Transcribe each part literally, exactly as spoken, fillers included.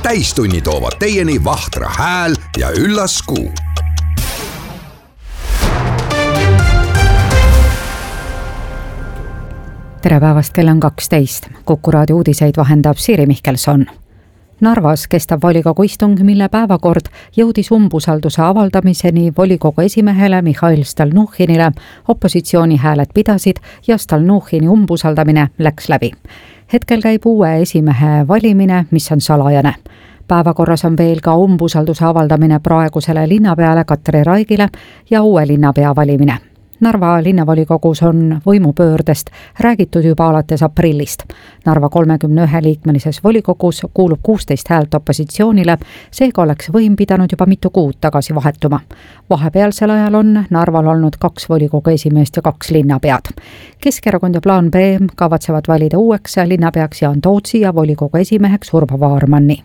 täistunni toovad teieni Vahtra hääl ja üllas kuu. Tere päevast, kell on kaksteist. Kuku raadio uudiseid vahendab Siiri Mihkelson. Narvas kestab volikogu istung, mille päevakord jõudis umbusalduse avaldamiseni volikogu esimehele Mihhail Stalnuhhinile. Opositsiooni hääled pidasid ja Stalnuhhini umbusaldamine läks läbi. Hetkel käib uue esimehe valimine, mis on salajane. Päevakorras on veel ka umbusalduse avaldamine praegusele linnapeale Katri Raigile ja uue linnapea valimine. Narva linnavolikogus on võimupöördest räägitud juba alates aprillist. Narva kolmekümne ühe liikmelises volikogus kuulub kuusteist häält opositsioonile, seega oleks võim pidanud juba mitu kuud tagasi vahetuma. Vahepealsel ajal on Narval olnud kaks volikogu esimeest ja kaks linnapead. Keskerakond ja Plaan B kavatsevad valida uueks linnapeaks Jaan Tootsi ja volikogu esimeheks Urvo Vaarmanni.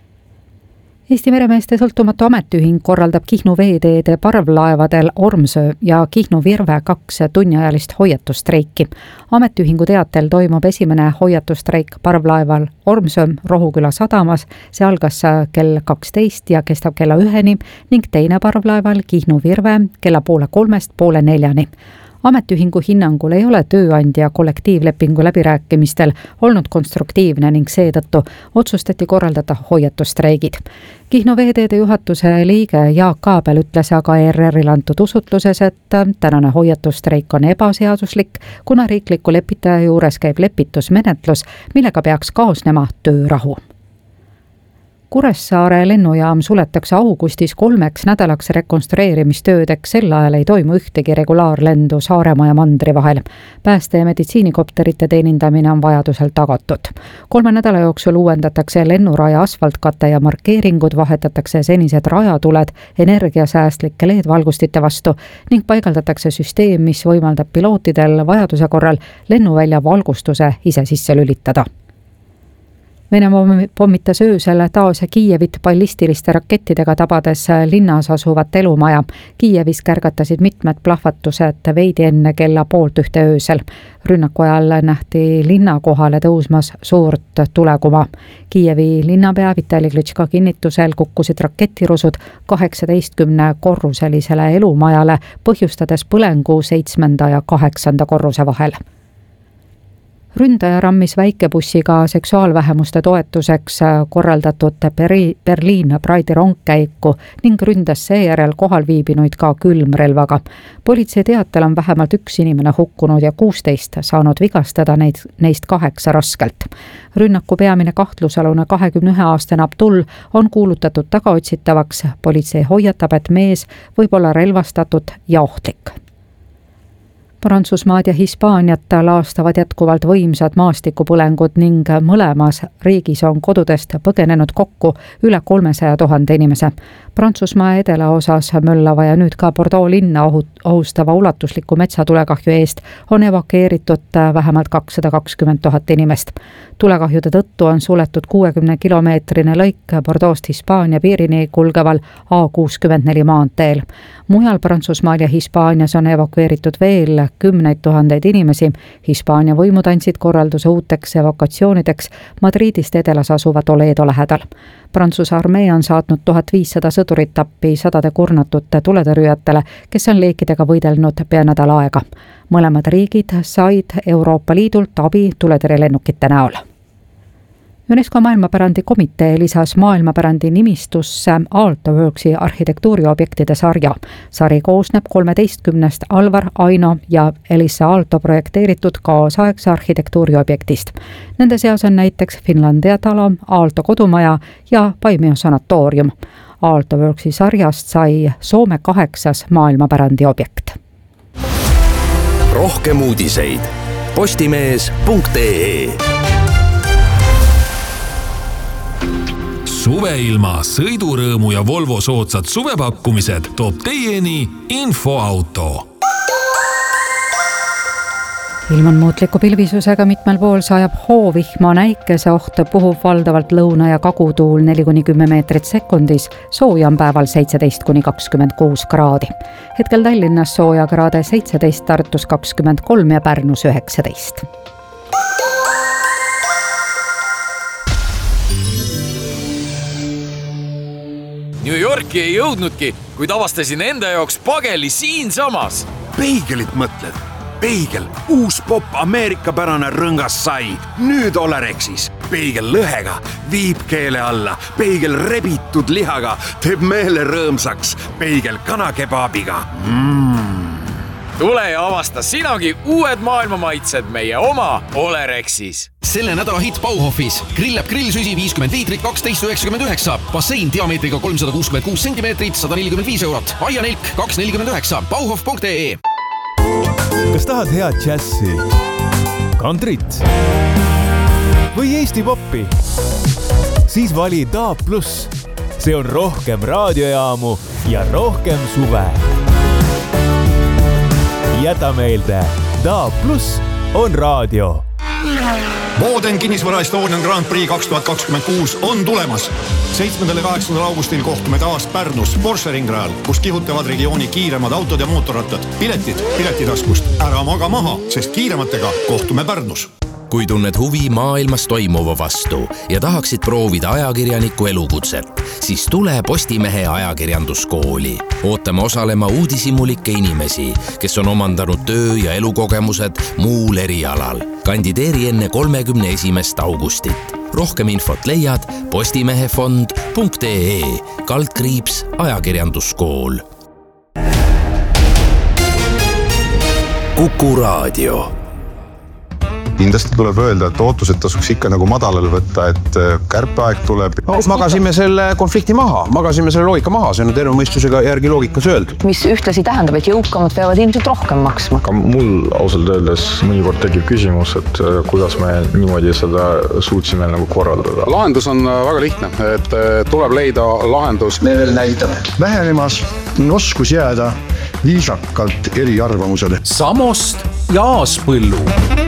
Eesti meremeeste sõltumatu ametiühing korraldab Kihnu veeteede parvlaevadel Ormsöö ja Kihnu Virve kaks tunniajalist hoiatustreiki. Ametiühingu teatel toimub esimene hoiatustreik parvlaeval Ormsöö Rohuküla sadamas. See algas kell kaksteist ja kestab kella üheni ning teine parvlaeval Kihnu Virve kella poole kolmest poole neljani. Ametiühingu hinnangul ei ole tööandja kollektiivlepingu läbirääkimistel olnud konstruktiivne ning seetõttu otsustati korraldada hoiatustreigid. Kihnu veeteede juhatuse liige Jaak Aabel ütles aga E R R-il antud usutluses, et tänane hoiatustreik on ebaseaduslik, kuna riikliku lepitaja juures käib lepitusmenetlus, millega peaks kaasnema töörahu. Kuressaare lennujaam suletakse augustis kolmeks nädalaks rekonstrueerimistöödeks, sel ajal ei toimu ühtegi regulaarlendu Saaremaa ja Mandri vahel. Pääste- ja meditsiinikopterite teenindamine on vajadusel tagatud. Kolme nädala jooksul uuendatakse lennuraja asfaltkate ja markeeringud, vahetatakse senised rajatuled energiasäästlike L E D-valgustite vastu ning paigaldatakse süsteem, mis võimaldab pilootidel vajaduse korral lennuvälja valgustuse ise sisse lülitada. Venemaa pommitas öösel taas Kiievit ballistiliste rakettidega tabades linnas asuvat elumaja. Kiievis kärgatasid mitmed plahvatused veidi enne kella poolt ühte öösel. Rünnaku ajal nähti linna kohale tõusmas suurt tulekuma. Kiievi linnapea Vitali Klitschko kinnitusel kukkusid raketirusud kaheksateistkümne korruselisele elumajale, põhjustades põlengu seitsmenda ja kaheksanda korruse vahel. Ründaja rammis väikebussiga seksuaalvähemuste toetuseks korraldatud Berliin Pride'i rongkäiku ning ründas seejärel kohal viibinuid ka külmrelvaga. Politsei teatel on vähemalt üks inimene hukkunud ja kuusteist saanud vigastada, neid, neist kaheksa raskelt. Rünnaku peamine kahtlusalune kahekümne ühe aastane Abdul on kuulutatud tagaotsitavaks. Politsei hoiatab, et mees võib olla relvastatud ja ohtlik. Prantsusmaad ja Hispaaniat laastavad jätkuvalt võimsad maastikupõlengud ning mõlemas riigis on kodudest põgenenud kokku üle kolmesaja tuhande inimese. Prantsusmaa edelaosas möllava ja nüüd ka Bordeaux linna ohustava ulatusliku metsatulekahju eest on evakueeritud vähemalt kakssada kakskümmend tuhat inimest. Tulekahjude tõttu on suletud kuuekümne kilomeetrine lõik Bordeaux'st Hispaania piirini kulgeval A kuuskümmend neli maanteel. Mujal Prantsusmaal ja Hispaanias on evakueeritud veel kümneid tuhandeid inimesi. Hispaania võimud andsid korralduse uuteks evakatsioonideks Madridist edelas asuva Toledo lähedal. Prantsuse armee on saatnud tuhat viissada sõdurit appi sadade kurnatute tuletõrjujatele, kes on leekidega võidelnud pea nädal aega. Mõlemad riigid said Euroopa Liidult abi tuletõrjelennukite näol. UNESCO maailmapärandi komitee lisas maailmapärandi nimistusse Altoworksi arhitektuuriobjektide sarja. Sari koosneb kolmeteistkümnest Alvar, Aino ja Elisa Aalto projekteeritud kaasaegse arhitektuuriobjektist. Nende seas on näiteks Finlandia talo, Aalto kodumaja ja Paimio sanatoorium. Altoworksi sarjast sai Soome kaheksas maailmapärandi objekt. Rohkem uudiseid postimees punkt ee. Suveilma, sõidurõõmu ja Volvo soodsad suvepakkumised toob teieni Infoauto. Ilm on muutliku pilvisusega, mitmel pool sajab hoovihma, näikese oht, puhub valdavalt lõuna- ja kagutuul neli kuni kümme meetrit sekundis, sooja on päeval seitseteist kuni kakskümmend kuus kraadi. Hetkel Tallinnas sooja kraade seitseteist, Tartus kakskümmend kolm ja Pärnus üheksateist. New Yorki ei jõudnudki, kuid avastasin enda jaoks pageli siinsamas. Peigelit mõtled? Peigel, uus pop Ameerika-pärane rõngas sai. Nüüd Olerexis. Peigel lõhega, viib keele alla. Peigel rebitud lihaga, teeb meele rõõmsaks. Peigel kanakebaabiga. Mm. Tule ja avasta sinagi uued maailmamaitsed meie oma Olerexis. Selle nädala hitt Bauhofis. Grillab grillsüsi viiskümmend liitrit kaksteist üheksakümmend üheksa. Bassein diameetriga kolmsada kuuskümmend kuus sentimeetrit, sada nelikümmend viis eurot. Aianelk kaks nelikümmend üheksa. Bauhof punkt ee. Kas tahad head džässi, kantrit või Eesti poppi? Siis vali D A B plus. See on rohkem raadiojaamu ja rohkem suve. Jäta meelde, D A B plus on raadio. Mooden kinnisvara Estonian Grand Prix kaks tuhat kakskümmend kuus on tulemas. seitsmendal ja kaheksandal augustil kohtume taas Pärnus Porsche ringrajal, kus kihutavad regiooni kiiremad autod ja mootorrattad. Piletid piletitaskust. Ära maga maha, sest kiirematega kohtume Pärnus. Kui tunned huvi maailmas toimuva vastu ja tahaksid proovida ajakirjaniku elukutset, siis tule Postimehe ajakirjanduskooli. Ootame osalema uudishimulikke inimesi, kes on omandanud töö- ja elukogemused muul erialal. Kandideeri enne kolmekümne esimest augustit. Rohkem infot leiad postimehefond punkt ee kaldkriips ajakirjanduskool. Kuku raadio. Kindlasti tuleb öelda, et ootused tasuks ikka nagu madalal võtta, et kärpeaeg tuleb. No, magasime selle konflikti maha, magasime selle loogika maha, see on terve mõistusega järgi loogikas öeldud. Mis ühtlasi tähendab, et jõukamad peavad ilmselt rohkem maksma. Ka mul ausalt öeldes mõnikord tekib küsimus, et kuidas me niimoodi seda suutsime nagu korraldada. Lahendus on väga lihtne, et tuleb leida lahendus. Me veel näitab vähenemas oskus jääda viisakalt eri arvamusele. Samost ja Aaspõllu.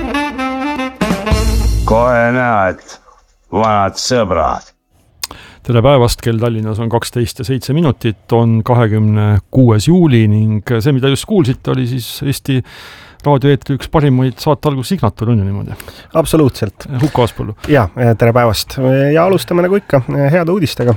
Kohe näed, vanad sõbrad. Tere päevast, kell Tallinnas on kaksteist ja seitse minutit, on kahekümne kuues juuli ning see, mida just kuulsite, oli siis Eesti raadioeetri üks parimaid saate algus signatur, on ju niimoodi? Absoluutselt. Hukka Aaspõllu. Ja, tere päevast. Ja alustame nagu ikka heade uudistega.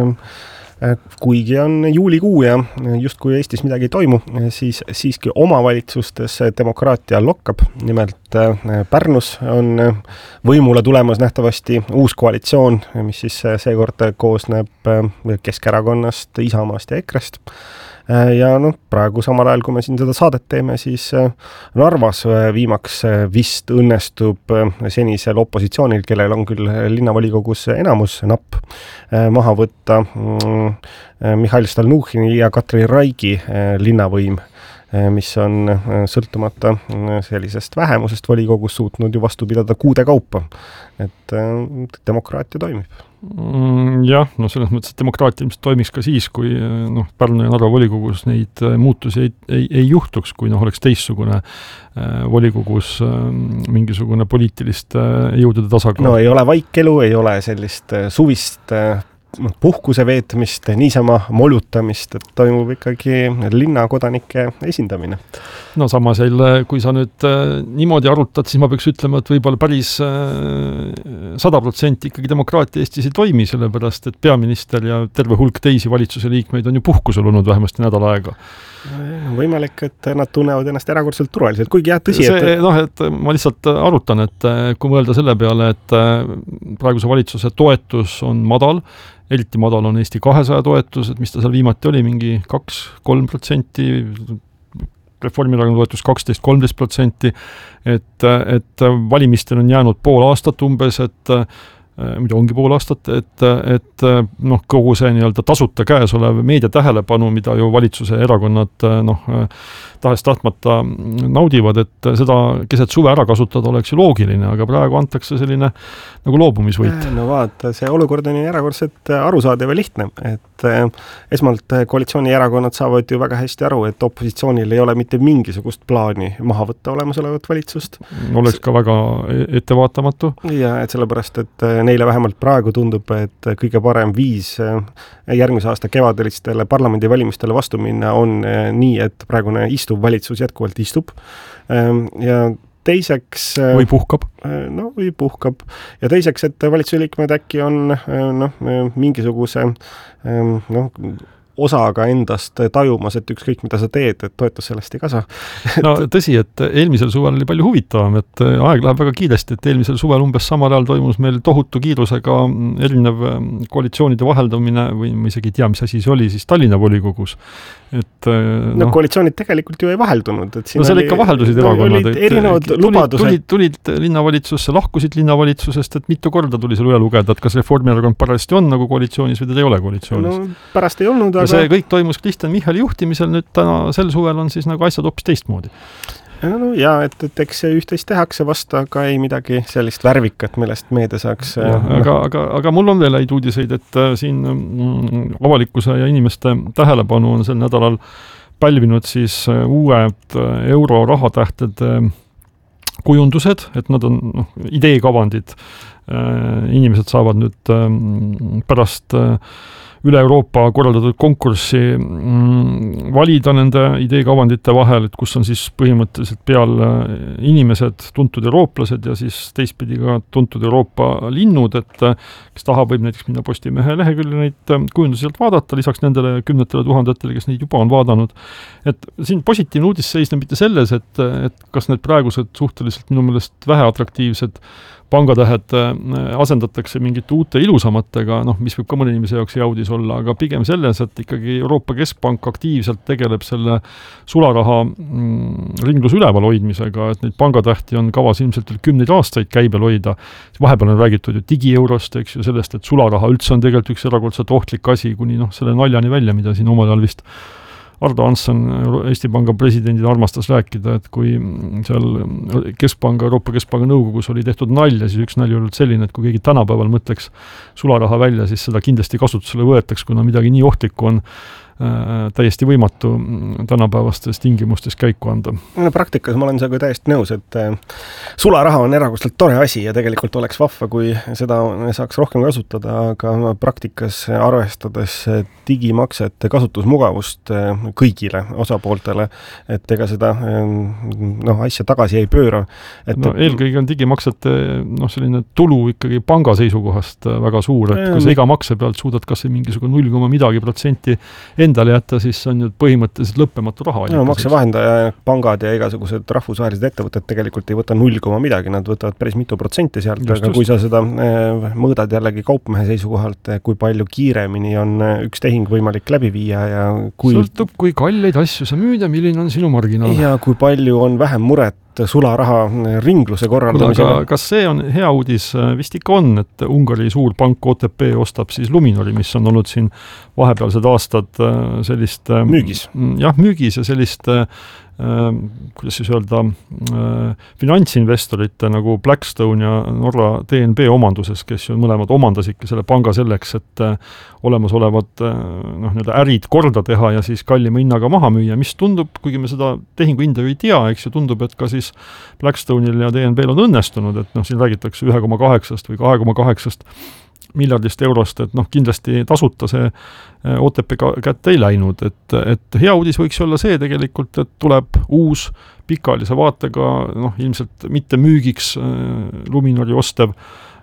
Kuigi on juulikuu ja just kui Eestis midagi ei toimu, siis siiski omavalitsustes demokraatia lokkab. Nimelt Pärnus on võimule tulemas nähtavasti uus koalitsioon, mis siis seekord koosneb Keskerakonnast, Isamaast ja Ekrest. Ja no, praegu samal ajal, kui me siin seda saadet teeme, siis Narvas viimaks vist õnnestub senisel opositsioonil, kellel on küll linnavolikogus enamus napp, maha võtta Mihhail Stalnuhhini ja Katri Raigi linnavõim, mis on sõltumata sellisest vähemusest volikogus suutnud ju vastu pidada kuude kaupa. Et demokraatia toimib. Jah, no selles mõttes, et demokraatia ilmselt toimiks ka siis, kui noh, Pärnu ja Narva volikogus neid muutusi ei, ei, ei juhtuks, kui noh, oleks teissugune volikogus mingisugune poliitilist jõudude tasakaal. No ei ole vaikelu, ei ole sellist suvist puhkuse veetmist, niisama molutamist, et toimub ikkagi linnakodanike esindamine. No samas jälle, kui sa nüüd niimoodi arutad, siis ma peaks ütlema, et võib-olla päris sada protsenti ikkagi demokraatia Eestis ei toimi, sellepärast, et peaminister ja terve hulk teisi valitsuse liikmeid on ju puhkusel olnud vähemasti nädal aega. Võimalik, et nad tunnevad ennast erakordselt turvaliselt, kuigi jah, tõsi, see, et... noh, et ma lihtsalt arutan, et kui mõelda selle peale, et praeguse valitsuse toetus on madal, eriti madal on Eesti kahesaja toetus, et mis ta seal viimati oli, mingi kaks kolm protsenti, Reformierakonna toetus kaksteist kolmteist protsenti, et, et valimistel on jäänud pool aastat umbes, et mida ongi pool aastat, et, et noh, kogu see nii-öelda tasuta käes olev meedia tähelepanu, mida ju valitsuse erakonnad noh, tahes tahtmata naudivad, et seda keset suve ära kasutada oleks ju loogiline, aga praegu antakse selline nagu loobumisvõit. No vaata, see olukord on ju erakordselt arusaadav ja lihtne, et esmalt koalitsioonierakonnad saavad ju väga hästi aru, et opositsioonil ei ole mitte mingisugust plaani maha võtta olemasolevat valitsust. Oleks ka väga ettevaatamatu. Ja et sellepärast, et neile vähemalt praegu tundub, et kõige parem viis järgmise aasta kevadelistele parlamendivalimistele vastu minna on nii, et praegune istuv valitsus jätkuvalt istub ja teiseks või puhkab. No või puhkab. Ja teiseks, et valitsuse liikmed äkki on noh, mingisuguse noh, osaga endast tajumas, et ükskõik mida sa teed, et toetus sellest ei kasa. No tõsi, et eelmisel suvel oli palju huvitavam, et aeg läheb väga kiiresti, et eelmisel suvel umbes samal ajal toimus meil tohutu kiirusega erinev koalitsioonide vaheldumine või ma isegi ei tea, mis asi see oli siis Tallinna volikogus. Et, no, no koalitsioonid tegelikult ju ei vaheldunud. Et no seal ikka vaheldusid no, erakonnad. Erinevad tulid, lubadused. Tulid, tulid linnavalitsusse, lahkusid linnavalitsusest, et mitu korda tuli seal üle lugeda, et kas Reformierakond parajasti on nagu koalitsioonis või ta ei ole koalitsioonis. No, pärast ei olnud, aga... Ja see kõik toimus Kristjan Michali juhtimisel, nüüd täna sel suvel on siis nagu asjad hoopis teistmoodi. No ja, et, et eks see üht-teist tehakse vasta, aga ei midagi sellist värvikat, millest meedia saaks... Ja, no. aga, aga, aga mul on veel häid uudiseid, et siin avalikkuse ja inimeste tähelepanu on sel nädalal pälvinud siis uued euro rahatähtede kujundused, et nad on noh, ideekavandid. Inimesed saavad nüüd pärast üle Euroopa korraldatud konkurssi mm, valida nende ideekavandite vahel, et kus on siis põhimõtteliselt peal inimesed, tuntud eurooplased ja siis teistpidi ka tuntud Euroopa linnud, et kes tahab, võib näiteks minna Postimehe lehekülje neid kujundusi sealt vaadata, lisaks nendele kümnetele tuhandetele, kes neid juba on vaadanud. Et siin positiivne uudis seisneb mitte selles, et, et kas need praegused suhteliselt minu meelest väheatraktiivsed pangatähed asendatakse mingite uute ilusamatega, noh, mis võib ka mõne inimese jaoks hea uudis olla, aga pigem selles, et ikkagi Euroopa Keskpank aktiivselt tegeleb selle sularaha mm, ringlus üleval hoidmisega, et neid pangatähti on kavas ilmselt veel kümneid aastaid käibel hoida. Vahepeal on räägitud ju digieurost, eks ju, sellest, et sularaha üldse on tegelikult üks erakordselt ohtlik asi, kuni noh, selle naljani välja, mida siin omal ajal vist Ardo Hansson, Eesti Panga presidendid armastas rääkida, et kui seal Keskpanga, Euroopa Keskpanga nõukogus oli tehtud nalja, siis üks nalja oli selline, et kui keegi tänapäeval mõtleks sularaha välja, siis seda kindlasti kasutusele võetaks, kuna midagi nii ohtlikku on äh, täiesti võimatu tänapäevastes tingimustes käiku anda. No, praktikas ma olen sellega täiesti nõus, et äh, sularaha on erakordselt tore asi ja tegelikult oleks vahva, kui seda saaks rohkem kasutada, aga praktikas arvestades digimaksete kasutusmugavust kõigile osapooltele, et ega seda noh, asja tagasi ei pööra. Et, no, eelkõige on digimaksete noh, selline tulu ikkagi panga seisukohast väga suur, et kui sa iga makse pealt suudad kas või mingisugune null koma midagi protsenti endale jätta, siis on ju põhimõtteliselt lõppematu raha. No, maksevahendaja, pangad ja igasugused rahvusvahelised ettevõtted tegelikult ei võta null koma midagi, nad võtavad päris mitu protsenti sealt, just, aga just. Kui sa seda mõõdad jällegi kaupmehe seisukohalt, kui palju kiiremini on üks tehing võimalik läbi viia ja kui... Sõltub, kui kalleid asju sa müüd ja milline on sinu marginaal. Ja kui palju on vähem muret sularaha ringluse korraldamisega. Kas see on hea uudis? Vist ikka on, et Ungari suur pank O T P ostab siis Luminori, mis on olnud siin vahepealsed aastad sellist... Müügis. Jah, müügis ja sellist kuidas siis öelda, finantsinvestorite nagu Blackstone ja Norra D N B omanduses, kes ju mõlemad omandasidki selle panga selleks, et olemasolevad noh, nii-öelda ärid korda teha ja siis kallima hinnaga maha müüa, mis tundub, kuigi me seda tehingu hinda ei tea, eks ju tundub, et ka siis Blackstone'il ja D N B-l on õnnestunud, et noh, siin räägitakse üks koma kaheksast või kahe koma kaheksast miljardist eurost, et noh, kindlasti tasuta see O T P kätte ei läinud, et, et hea uudis võiks olla see tegelikult, et tuleb uus pikaajalise vaatega, noh, ilmselt mitte müügiks Luminori ostev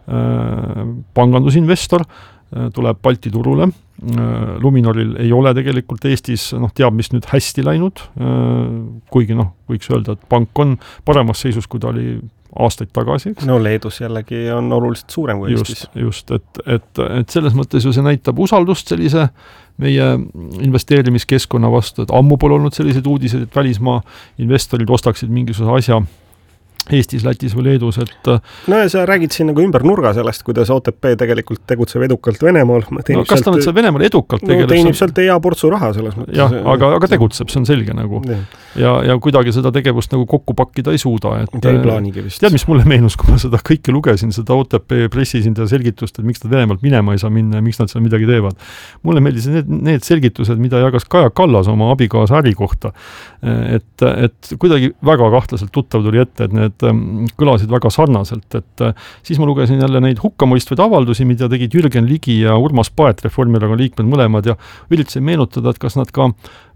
pangandusinvestor, tuleb Balti turule. Luminoril ei ole tegelikult Eestis, noh, teab, mis nüüd hästi läinud, kuigi noh, võiks öelda, et pank on paremas seisus, kui ta oli aastaid tagasi. No Leedus jällegi on oluliselt suurem kui Eestis. Just, just et, et, et selles mõttes ju see näitab usaldust sellise meie investeerimiskeskkonna vastu, et ammu pole olnud sellised uudised, et välismaa investorid ostaksid mingisuguse asja Eestis, Lätis või Leedus, et... No ja sa räägid siin nagu ümber nurga sellest, kuidas O T P tegelikult tegutseb edukalt Venemaal. No kas ta nüüd see Venemaal edukalt tegeleb? No teenib sealt hea portsu raha selles mõttes. Jah, aga, aga tegutseb, see on selge nagu. Ja, ja kuidagi seda tegevust nagu kokku pakkida ei suuda. Et, ei plaanigi vist. Tead, mis mulle meenus, kui ma seda kõike lugesin, seda O T P pressisindaja selgitust, et miks nad Venemaalt minema ei saa minna ja miks nad seal midagi teevad. Mulle meeldis need, need selgitused, mida jagas Kaja Kallas oma abikaasa äri kohta. Et, et kuidagi väga kahtlaselt tuttav tuli ette, et need kõlasid väga sarnaselt, et siis ma lugesin jälle neid hukkamõistvaid avaldusi, mida tegid Jürgen Ligi ja Urmas Paet, Reformierakonna liikmed mõlemad, ja üritasin meenutada, et kas nad ka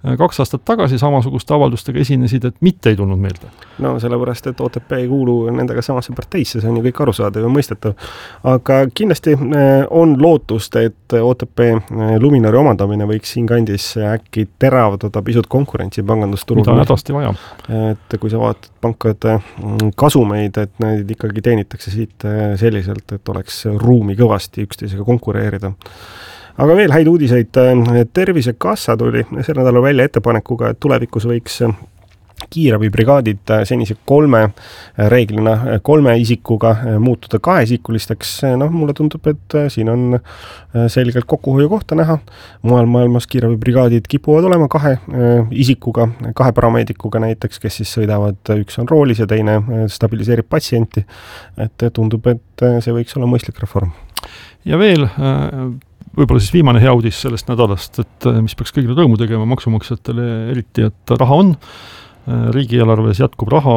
kaks aastat tagasi samasuguste avaldustega esinesid, et mitte ei tulnud meelde. No sellepärast, et O T P ei kuulu nendega samasse parteisse, see on ju kõik arusaadav ja mõistetav. Aga kindlasti on lootust, et O T P Luminori omandamine võiks siin kandis äkki teravdada pisut konkurentsi pangandusturul. Mida on hädasti vaja. Et kui sa vaatad pankade kasumeid, et need ikkagi teenitakse siit selliselt, et oleks ruumi kõvasti üksteisega konkureerida. Aga veel häid uudiseid. Tervisekassa tuli sel nädalal välja ettepanekuga, et tulevikus võiks kiirabibrigaadid senise kolme reeglina kolme isikuga muutuda kahesikulisteks. No, mulle tundub, et siin on selgelt kokkuhoiu kohta näha. Mujal maailmas kiirabibrigaadid kipuvad olema kahe isikuga, kahe parameedikuga näiteks, kes siis sõidavad, üks on roolis ja teine stabiliseerib patsienti. Et tundub, et see võiks olla mõistlik reform. Ja veel võib-olla siis viimane hea uudis sellest nädalast, et mis peaks kõigile rõõmu tegema maksumaksjatele eriti, et raha on. Riigieelarves jätkub raha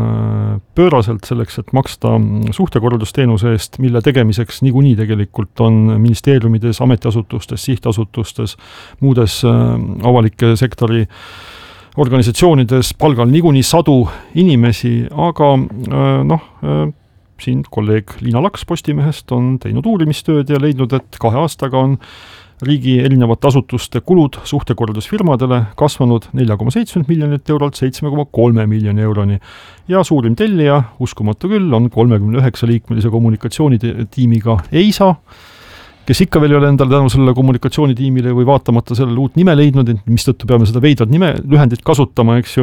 pööraselt selleks, et maksta suhtekorraldusteenuse eest, mille tegemiseks niikuinii tegelikult on ministeeriumides, ametiasutustes, sihtasutustes, muudes avalike sektori organisatsioonides palgal niikuinii sadu inimesi, aga noh, siin kolleeg Liina Laks Postimehest on teinud uurimistööd ja leidnud, et kahe aastaga on riigi erinevate asutuste kulud suhtekorraldusfirmadele kasvanud nelja koma seitse miljonit eurolt seitse koma kolm miljoni euroni. Ja suurim tellija, uskumatu küll, on kolmekümne üheksa liikmelise kommunikatsioonitiimiga EISA, kes ikka veel ei ole endale tänu sellele kommunikatsioonitiimile või vaatamata sellele uut nime leidnud, mis tõttu peame seda veidrat nime lühendit kasutama, eks ju.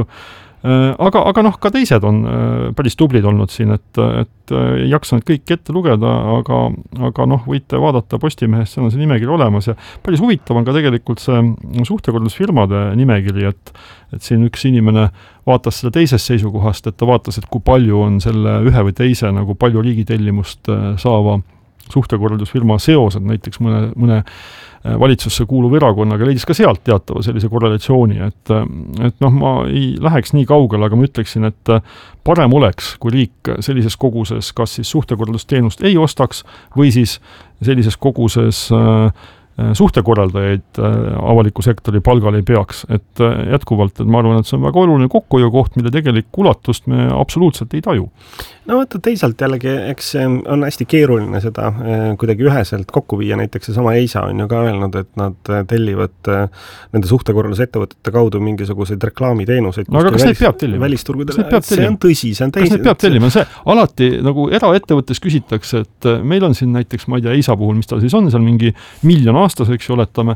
Aga, aga noh, ka teised on päris tublid olnud siin, et, et ei jaksa nüüd kõik ette lugeda, aga, aga noh, võite vaadata Postimehest, seal on see nimekiri olemas ja päris huvitav on ka tegelikult see suhtekorraldusfirmade nimekiri, et, et siin üks inimene vaatas selle teisest seisukohast, et ta vaatas, et kui palju on selle ühe või teise nagu palju riigitellimust saava suhtekorraldusfirma seosed näiteks mõne, mõne valitsusse kuuluv erakonnaga, leidis ka sealt teatava sellise korrelatsiooni, et, et noh, ma ei läheks nii kaugele, aga ma ütleksin, et parem oleks, kui riik sellises koguses kas siis suhtekorraldusteenust ei ostaks või siis sellises koguses suhtekorraldajaid avaliku sektori palgal ei peaks, et jätkuvalt, et ma arvan, et see on väga oluline kokkuhoiu koht, mille tegelik ulatust me absoluutselt ei taju. No võtta teisalt jällegi, eks on hästi keeruline seda kuidagi üheselt kokku viia, näiteks see sama EISA on ju ka öelnud, et nad tellivad nende suhtekorraldusettevõtete kaudu mingisuguseid reklaamiteenuseid. No aga kas neid peab tellima? See on tõsi, see on teisi. Kas neid peab tellima? See alati nagu eraettevõttes küsitakse, et meil on siin näiteks, ma ei tea, EISA puhul, mis ta siis on, seal mingi miljon aastaseks ju oletame,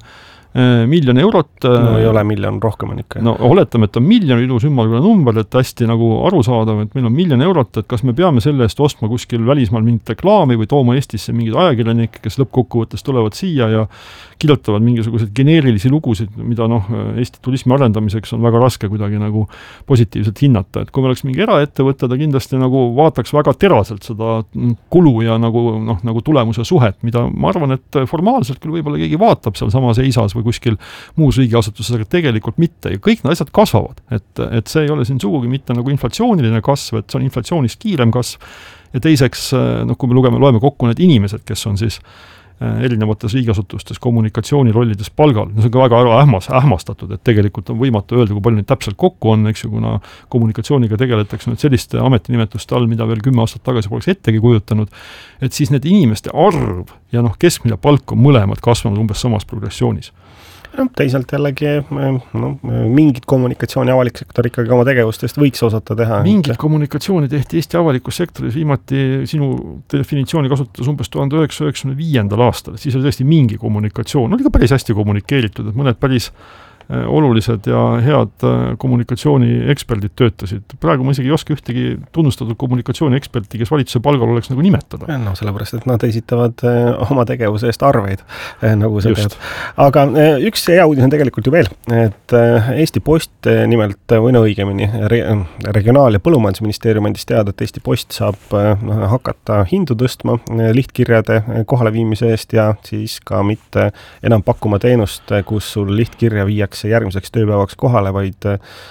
miljon eurot. No ei ole miljon, rohkem on ikka. No oletame, et on miljon ilus ümmargune number, et hästi nagu arusaadav, et meil on miljon eurot, et kas me peame selle eest ostma kuskil välismaal mingit reklaami või tooma Eestisse mingid ajakirjanikke, kes lõppkokkuvõttes tulevad siia ja kirjutavad mingisuguseid geneerilisi lugusid, mida noh, Eesti turismi arendamiseks on väga raske kuidagi nagu positiivselt hinnata. Et kui me oleks mingi eraettevõte, ta kindlasti nagu vaataks väga teraselt seda kulu ja nagu, noh, nagu tulemuse suhet, mida ma arvan, et formaalselt küll võib-olla keegi vaatab seal samas EISAs või kuskil muus riigiasutuses, aga tegelikult mitte. Ja kõik need asjad kasvavad. Et, et see ei ole siin sugugi mitte nagu inflatsiooniline kasv, et see on inflatsioonist kiirem kasv. Ja teiseks, noh, kui me lugeme, loeme kokku need inimesed, kes on siis erinevates riigiasutustes kommunikatsioonirollides palgal. No see on ka väga ära ähmas, ähmastatud, et tegelikult on võimatu öelda, kui palju neid täpselt kokku on, eks ju, kuna kommunikatsiooniga tegeletakse nüüd selliste ametinimetuste all, mida veel kümme aastat tagasi poleks ettegi kujutanud, et siis need inimeste arv ja noh, keskmine palk on mõlemad kasvanud umbes samas progressioonis. No, teisalt jällegi no, mingid kommunikatsiooni avalik sektor ikkagi oma tegevustest võiks osata teha. Mingid kommunikatsiooni tehti Eesti avalikus sektoris viimati sinu definitsiooni kasutas umbes tuhande üheksasaja üheksakümne viiendal aastal. Siis oli tõesti mingi kommunikatsioon. Oli ka päris hästi kommunikeeritud, et mõned päris olulised ja head kommunikatsiooni eksperdid töötasid. Praegu ma isegi ei oska ühtegi tunnustatud kommunikatsiooni eksperti, kes valitsuse palgal oleks nagu nimetada. No sellepärast, et nad esitavad oma tegevuse eest arveid, nagu sa tead. Aga üks hea uudis on tegelikult ju veel, et Eesti Post nimelt või no õigemini Regionaal- ja Põllumajandusministeerium andis teada, et Eesti Post saab hakata hindu tõstma lihtkirjade kohaleviimise eest ja siis ka mitte enam pakkuma teenust, kus sul lihtkirja viiakse järgmiseks tööpäevaks kohale, vaid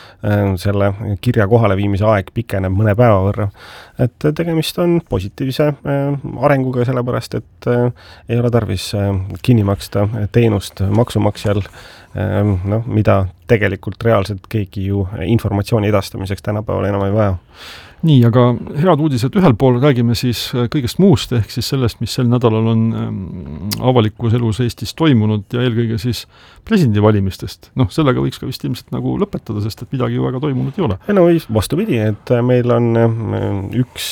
selle kirja kohaleviimise aeg pikeneb mõne päeva võrra. Et tegemist on positiivse arenguga, sellepärast, et ei ole tarvis kinni maksta teenust maksumaksjal, no, mida tegelikult reaalselt keegi ju informatsiooni edastamiseks tänapäeval enam ei vaja. Nii, aga head uudised ühel pool, räägime siis kõigest muust, ehk siis sellest, mis sel nädalal on avalikus elus Eestis toimunud ja eelkõige siis presidendivalimistest. Noh, sellega võiks ka vist ilmselt nagu lõpetada, sest et midagi ju väga toimunud ei ole. No vastupidi, et meil on üks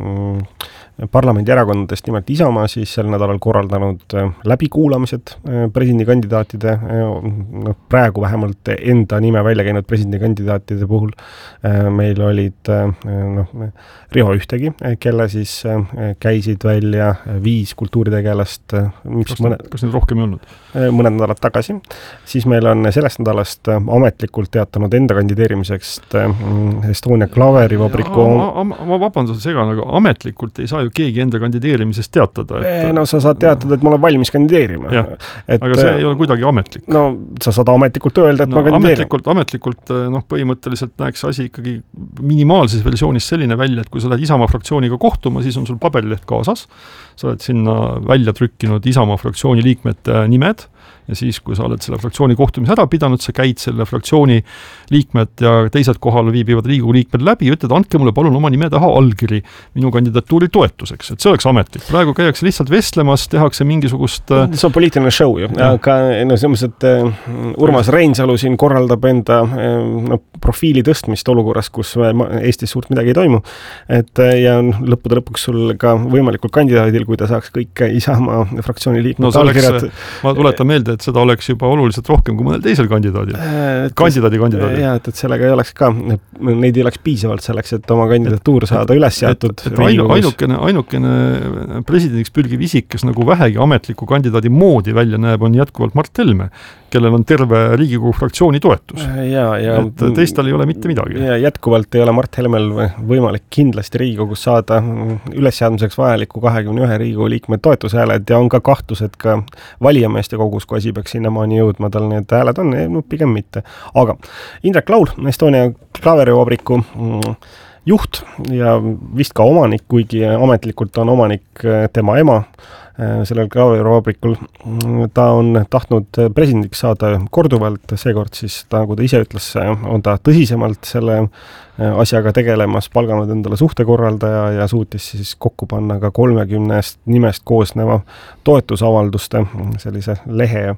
parlamendierakondadest, nimelt Isamaa, siis sel nädalal korraldanud läbikuulamised presidendikandidaatide, no, praegu vähemalt enda nime välja käinud presidendikandidaatide puhul. Meil olid noh, Riho Ühtegi, kelle siis käisid välja viis kultuuritegelast. Mis kas, mõne, kas need rohkem ei olnud? Mõned nädalad tagasi. Siis meil on sellest nädalast ametlikult teatanud enda kandideerimiseks Estonia Klaverivabriku. Ma, ma, ma vabandan segan, aga ametlikult ei saa ju keegi enda kandideerimisest teatada. Et... No sa saad teatada, et ma olen valmis kandideerima. Et, aga see ei ole kuidagi ametlik. No sa saad ametlikult öelda, et no, ma kandideerin. Ametlikult, ametlikult noh, põhimõtteliselt näeks asi ikkagi minimaalses versioonis selline välja, et kui sa lähed Isamaa fraktsiooniga kohtuma, siis on sul paberileht kaasas. Sa oled sinna välja trükkinud Isamaa fraktsiooni liikmete nimed ja siis, kui sa oled selle fraktsiooni kohtumise ära pidanud, sa käid selle fraktsiooni liikmed ja teised kohal viibivad Riigikogu liikmed läbi ja ütled, andke mulle palun oma nime taha allkiri minu kandidatuuri toetuseks, et see oleks ametlik. Praegu käiakse lihtsalt vestlemas, tehakse mingisugust... See on poliitiline show ju, aga no, selles, et Urmas Reinsalu siin korraldab enda no, profiili tõstmist olukorras, kus Eestis suurt midagi ei toimu, et ja lõppude lõpuks sul ka võimalikult kandidaadil, kui ta saaks kõik Isamaa fraktsiooni liikmed no, allkirjad... Ma tuletan meelde, et seda oleks juba oluliselt rohkem kui mõnel teisel kandidaadil. Kandidaadi kandidaadi. Jah, et, et sellega ei oleks ka, neid ei oleks piisavalt selleks, et oma kandidatuur saada üles seatud. Et, et ainu, ainukene, ainukene presidendiks pürgiv isik, kes nagu vähegi ametliku kandidaadi moodi välja näeb, on jätkuvalt Mart Helme, kellel on terve Riigikogu fraktsiooni toetus. Ja, ja, et teistal ei ole mitte midagi. Ja jätkuvalt ei ole Mart Helmel võimalik kindlasti Riigikogus saada ülesseadmiseks vajaliku kahekümne ühe Riigikogu liikme toetushääled ja on ka kahtlused ka valijameeste kogus, kui asi peaks sinnamaani jõudma, tal need hääled on, no pigem mitte. Aga Indrek Laul, Estonia Klaverivabriku juht ja vist ka omanik, kuigi ametlikult on omanik tema ema, sellel Klaverivabrikul. Ta on tahtnud presidendiks saada korduvalt, seekord siis, ta, kui ta ise ütles, on ta tõsisemalt selle asjaga tegelemas, palganud endale suhtekorraldaja ja suutis siis kokku panna ka kolmekümnest nimest koosneva toetusavalduste sellise lehe.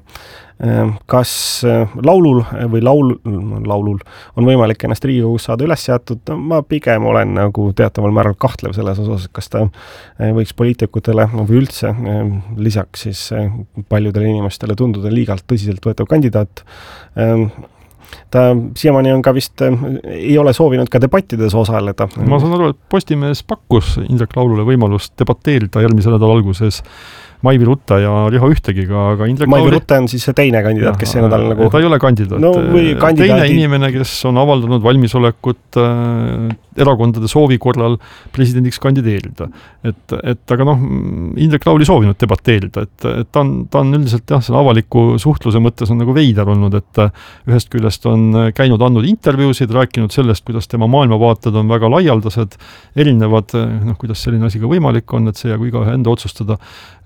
Kas laulul või laul, laulul on võimalik ennast Riigikogus saada üles seatud? Ma pigem olen nagu teataval määral kahtlev selles osas, kas ta võiks poliitikutele või üldse lisaks siis paljudele inimestele tunduda liigalt tõsiselt võetav kandidaat. Ta siiamaani on ka vist, ei ole soovinud ka debattides osaleda. Ma saan aru, et Postimees pakkus Indrek Laulule võimalust debateerida järgmise nädala alguses Maivi Rutte ja Riho Ühtegiga, aga Indrek Maivi Lauli... Rutte on siis see teine kandidaat, kes see nädal nagu... Ta ei ole kandidaat. No, kandidaadi... Teine inimene, kes on avaldanud valmisolekut äh, erakondade soovi korral presidendiks kandideerida. Et, et aga noh, Indrek Laul ei soovinud debateerida, et, et ta, on, ta on üldiselt jah, selle avaliku suhtluse mõttes on nagu veider olnud, et ühest küljest on käinud andnud intervjuusid, rääkinud sellest, kuidas tema maailmavaated on väga laialdased, erinevad, noh, kuidas selline asi ka võimalik on, et see jäägu igaühe enda otsustada.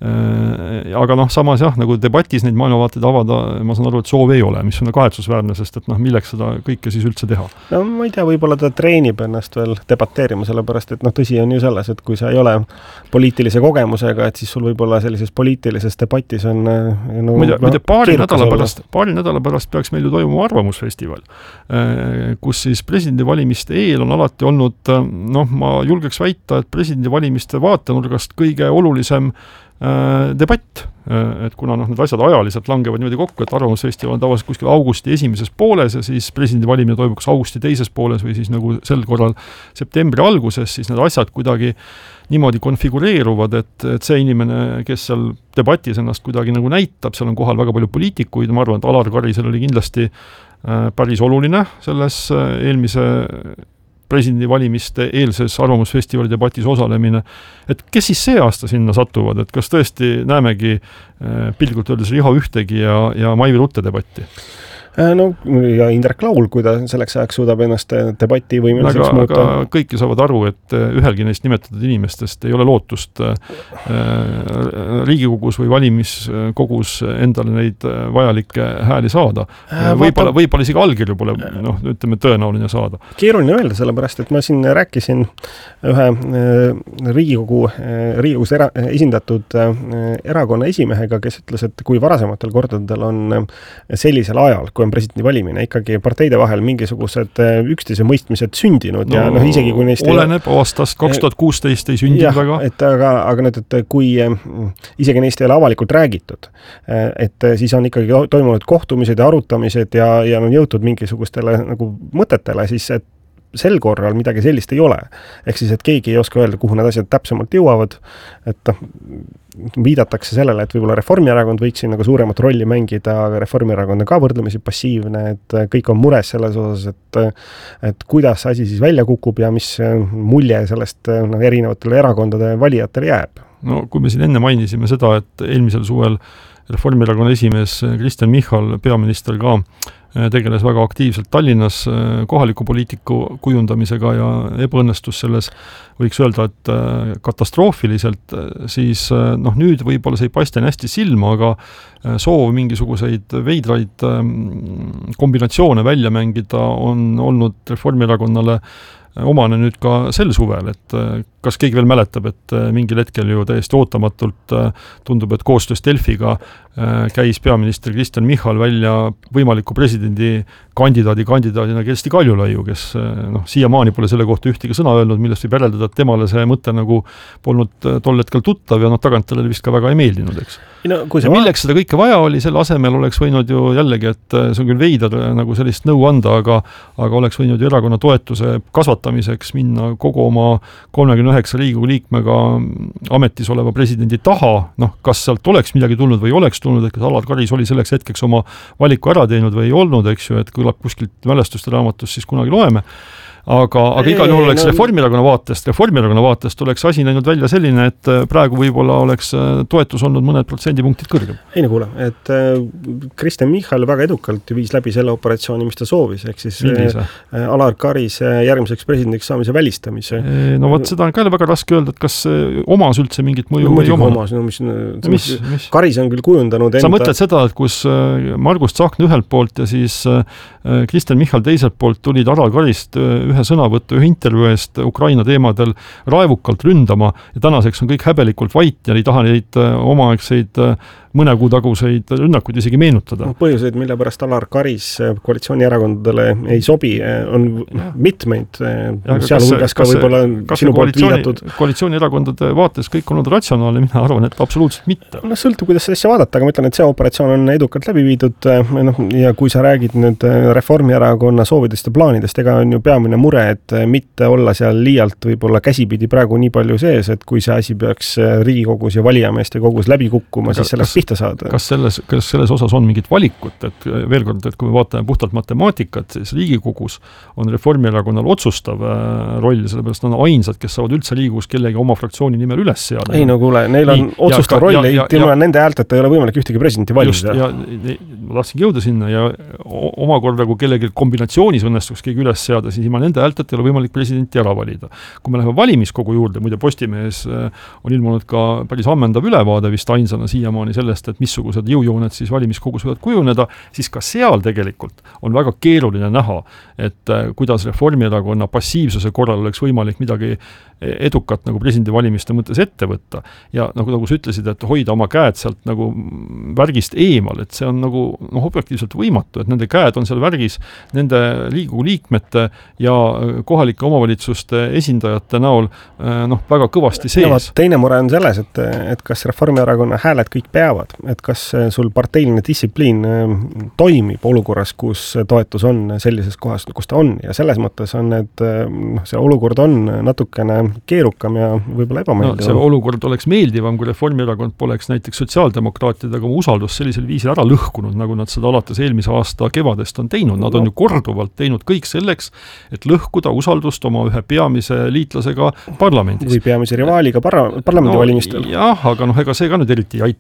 Aga noh, samas jah, nagu debatis neid maailmavaateid avada, ma saan aru, et soov ei ole, mis on kahetsusväärne, sest et noh, milleks seda kõike siis üldse teha? No ma ei tea, võib-olla ta treenib ennast veel debateerima, sellepärast et noh, tõsi on ju selles, et kui sa ei ole poliitilise kogemusega, et siis sul võib-olla sellises poliitilises debatis on no, ma ei tea, no, paari, nädala pärast, paari nädala pärast peaks meil ju toimuma arvamusfestival, kus siis presidendivalimiste eel on alati olnud, noh, ma julgeks väita, et presidendivalimiste vaatenurgast kõige olulisem debatt, et kuna noh, need asjad ajaliselt langevad niimoodi kokku, et arvamusfestival on tavaliselt kuskil augusti esimeses pooles ja siis presidendivalimine toimub kas augusti teises pooles või siis nagu sel korral septembri alguses, siis need asjad kuidagi niimoodi konfigureeruvad, et, et see inimene, kes seal debatis ennast kuidagi nagu näitab, seal on kohal väga palju poliitikuid, ma arvan, et Alar Karisel oli kindlasti päris oluline selles eelmise presidendivalimiste eelses arvamusfestivali debatis osalemine, et kes siis see aasta sinna satuvad, et kas tõesti näemegi pilgult öeldes Riho Ühtegi ja, ja Maivi Rutte debatti? No ja Indrek Laul, kui ta selleks ajaks suudab ennast debati võimeliseks muuta. Aga kõik ju saavad aru, et ühelgi neist nimetatud inimestest ei ole lootust Riigikogus või valimiskogus endale neid vajalikke hääli saada. Võib-olla, võib-olla isegi allkirju pole, noh, ütleme, tõenäoline saada. Keeruline öelda, sellepärast, et ma siin rääkisin ühe Riigikogu, Riigikogus era, esindatud erakonna esimehega, kes ütles, et kui varasematel kordadel on sellisel ajal, kui on presidendi valimine, ikkagi parteide vahel mingisugused üksteise mõistmised sündinud no, ja noh, isegi kui neist oleneb ei... aastast kaks tuhat kuusteist ei sündinud väga. Et aga, aga nüüd, et kui isegi neist ei ole avalikult räägitud, et siis on ikkagi toimunud kohtumised ja arutamised ja, ja on jõutud mingisugustele nagu mõtetele, siis et sel korral midagi sellist ei ole. Ehk siis, et keegi ei oska öelda, kuhu need asjad täpsemalt jõuavad, et viidatakse sellele, et võib-olla Reformierakond võiks siin nagu suuremat rolli mängida, aga Reformierakond on ka võrdlemisi passiivne, et kõik on mures selles osas, et, et kuidas asi siis välja kukub ja mis mulje sellest no, erinevatele erakondade valijatele jääb. No kui me siin enne mainisime seda, et eelmisel suvel Reformierakonna esimees Kristen Michal, peaminister ka, tegeles väga aktiivselt Tallinnas kohaliku poliitiku kujundamisega ja ebaõnnestus selles, võiks öelda, et katastroofiliselt, siis noh, nüüd võib-olla see ei paista hästi silma, aga soov mingisuguseid veidraid kombinatsioone välja mängida on olnud Reformierakonnale omane nüüd ka sel suvel, et kas keegi veel mäletab, et mingil hetkel ju täiesti ootamatult tundub, et koostöös Delfiga käis peaminister Kristen Michal välja võimaliku presidendi kandidaadi kandidaadina Kersti Kaljulaiu, kes noh, siiamaani pole selle kohta ühtegi sõna öelnud, millest võib järeldada, et temale see mõte nagu polnud tol hetkel tuttav ja noh, tagantele vist ka väga ei meeldinud, eks. No, kui ja milleks seda kõike vaja oli, selle asemel oleks võinud ju jällegi, et see on küll veider nagu sellist nõu anda, aga, aga oleks võinud ju erakonna toetuse kasvatamiseks minna kogu oma kolmekümne üheksa Riigikogu liikmega ametis oleva presidendi taha, noh, kas sealt oleks midagi tulnud või oleks tulnud, et kas Alar Karis oli selleks hetkeks oma valiku ära teinud või ei olnud, eks ju, et kõlab kuskilt mälestuste raamatus, siis kunagi loeme. Aga, aga igal juhul oleks no, Reformierakonna vaatest, Reformierakonna vaatest oleks asi näinud välja selline, et praegu võib-olla oleks toetus olnud mõned protsendipunktid kõrgem. Ei no kuule, et Kristen Michal väga edukalt viis läbi selle operatsiooni, mis ta soovis, ehk siis Millise? Alar Karis järgmiseks presidendiks saamise välistamise. No võt, seda on ka väga raske öelda, et kas omas üldse mingit mõju no, või oma. omas, no mis, mis, mis Karis on küll kujundanud enda... Sa mõtled seda, et kus Margus Tsahkna ühelt poolt ja siis Kristen Michal teiselt poolt tulid Alar Karist ühe sõnavõttu ühe intervjuu eest Ukraina teemadel raevukalt ründama ja tänaseks on kõik häbelikult vait ja ei taha neid omaaegseid mõne kuu taguseid rünnakuid isegi meenutada. Põhjuseid, mille pärast Alar Karis koalitsioonierakondadele ei sobi, on mitmeid, sealhulgas ka võib-olla sinu poolt viidatud. Koalitsioonierakondade vaates kõik on olnud ratsionaalne, mina arvan, et absoluutselt mitte. No sõltub, kuidas seda vaadata, aga ma ütlen, et see operatsioon on edukalt läbi viidud noh, ja kui sa räägid nüüd Reformierakonna soovidest ja plaanidest, ega on ju peamine mure, et mitte olla seal liialt võib-olla käsipidi praegu nii palju sees, et kui see asi peaks Riigikogus ja valijameeste kogus läbi kukkuma, siis sellest pihta saada. Kas selles, kas selles osas on mingit valikut, et veel kord, et kui me vaatame puhtalt matemaatikat, siis Riigikogus on Reformierakonnal otsustav roll, sellepärast on ainsad, kes saavad üldse Riigikogus kellegi oma fraktsiooni nimel üles seada. Ei no kuule, neil on nii, otsustav roll, ja, ja, ja, nende häälteta ei ole võimalik ühtegi presidenti valida. Ja ma tahtsin jõuda sinna ja omakorda, kui kellegi kombinatsioonis õnnestuks keegi üles seada, siis ilma nende häälteta ei ole võimalik presidenti ära valida. Kui me läheme valimiskogu juurde, muide Postimehes on ilmunud ka päris ammendav ülevaade vist ainsana siiamaani sellest, et missugused jõujooned siis valimiskogus võivad kujuneda, siis ka seal tegelikult on väga keeruline näha, et kuidas Reformierakonna passiivsuse korral oleks võimalik midagi edukat nagu presidendivalimiste mõttes ette võtta. Ja nagu, nagu sa ütlesid, et hoida oma käed sealt nagu värgist eemal, et see on nagu noh, objektiivselt võimatu, et nende käed on seal värgis nende Riigikogu liikmete ja kohalike omavalitsuste esindajate näol noh, väga kõvasti sees. No, teine mure on selles, et, et kas Reformierakonna hääled kõik peavad, et kas sul parteiline distsipliin toimib olukorras, kus toetus on sellises kohas, kus ta on ja selles mõttes on, et noh, see olukord on natukene keerukam ja võib-olla ebameeldiv. No, see olukord oleks meeldivam, kui Reformierakond poleks näiteks sotsiaaldemokraatidega oma usaldus sellisel viisil ära lõhkunud, nagu nad seda alates eelmise aasta kevadest on teinud. Nad on no. ju korduvalt teinud kõik selleks, et lõhkuda usaldust oma ühe peamise liitlasega parlamendis. Või peamise rivaaliga para- parlamendi no, valimistel. Jah, aga noh, ega see ka nüüd eriti ei aita neid, selle,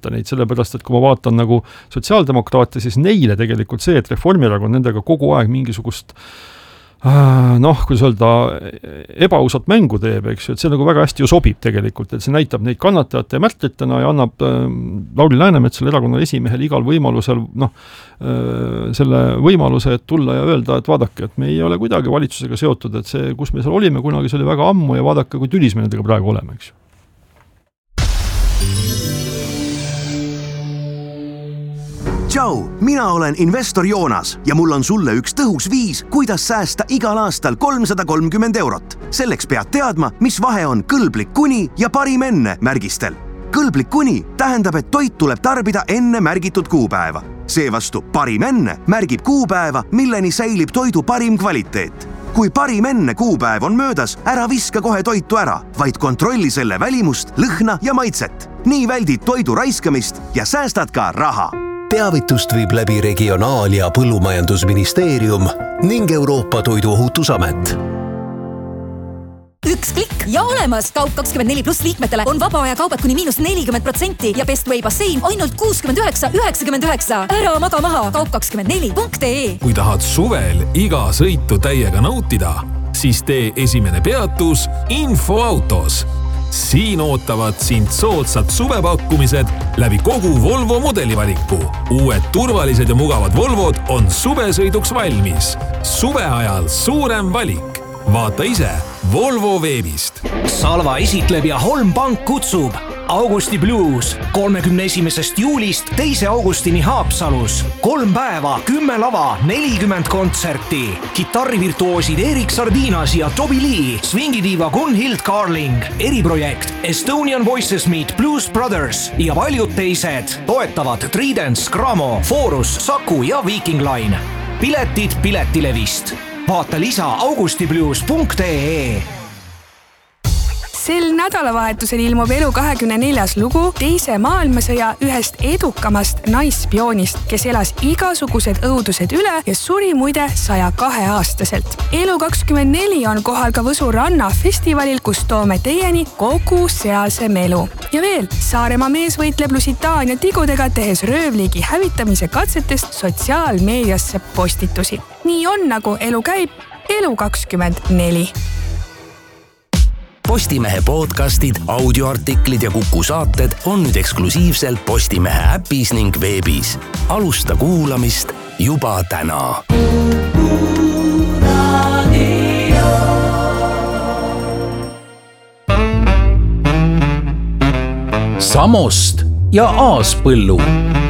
sellepärast, et kui ma vaatan nagu sotsiaaldemokraate, siis neile tegelikult see, et Reformierakond nendega kogu aeg mingisugust noh, kuidas öelda, ebaausat mängu teeb, eks ju, et see nagu väga hästi ju sobib tegelikult, et see näitab neid kannatajate ja märtlitena ja annab äh, Lauri Läänemetsale erakonna esimehel igal võimalusel noh, äh, selle võimaluse, et tulla ja öelda, et vaadake, et me ei ole kuidagi valitsusega seotud, et see, kus me seal olime kunagi, see oli väga ammu ja vaadake, kui tülis me nendega praegu oleme, eks ju. Tšau, mina olen investor Joonas ja mul on sulle üks tõhus viis, kuidas säästa igal aastal kolmsada kolmkümmend eurot. Selleks pead teadma, mis vahe on kõlblik kuni ja parim enne märgistel. Kõlblik kuni tähendab, et toit tuleb tarbida enne märgitud kuupäeva. Seevastu parim enne märgib kuupäeva, milleni säilib toidu parim kvaliteet. Kui parim enne kuupäev on möödas, ära viska kohe toitu ära, vaid kontrolli selle välimust, lõhna ja maitset. Nii väldid toidu raiskamist ja säästad ka raha. Teavitust viib läbi Regionaal- ja Põllumajandusministeerium ning Euroopa Toiduohutusamet. Üks klikk ja olemas! Kaup kakskümmend neli pluss liikmetele on vaba aja kaubad kuni miinus nelikümmend protsenti ja Best Way Bassein ainult kuuskümmend üheksa üheksakümmend üheksa. Ära maga maha kaup kakskümmend neli punkt ee. Kui tahad suvel iga sõitu täiega nautida, siis tee esimene peatus Infoautos. Siin ootavad sind soodsad suvepakkumised läbi kogu Volvo modelivaliku. Uued turvalised ja mugavad Volvod on suvesõiduks valmis. Suve ajal suurem valik. Vaata ise Volvo veebist. Salva esitleb ja Holm Pank kutsub Augusti Blues kolmekümne esimesest juulist teise augustini Haapsalus. Kolm päeva, kümme lava, nelikümmend kontserti. Kitarrivirtuoosid Erik Sardinas ja Toby Lee, swingidiiva Gunhild Carling, eriprojekt Estonian Voices Meet Blues Brothers ja paljud teised toetavad Tridents, Gramo, Forus, Saku ja Viking Line. Piletid Piletilevist. Vaata lisa augustiblues punkt ee. Sel nädalavahetusel ilmub Elu kahekümne neljas lugu teise maailmasõja ühest edukamast naisspioonist, kes elas igasugused õudused üle ja suri muide saja kahe aastaselt. Elu kakskümmend neli on kohal ka Võsu ranna festivalil, kus toome teieni kogu sealse melu. Ja veel, Saaremaa mees võitleb Lusitaania tigudega, tehes röövliigi hävitamise katsetest sotsiaalmeediasse postitusi. Nii on, nagu elu käib, Elu kakskümmend neli. Postimehe podcastid, audioartiklid ja Kuku saated on nüüd eksklusiivselt Postimehe äpis ning veebis. Alusta kuulamist juba täna. Samost ja Aaspõllu.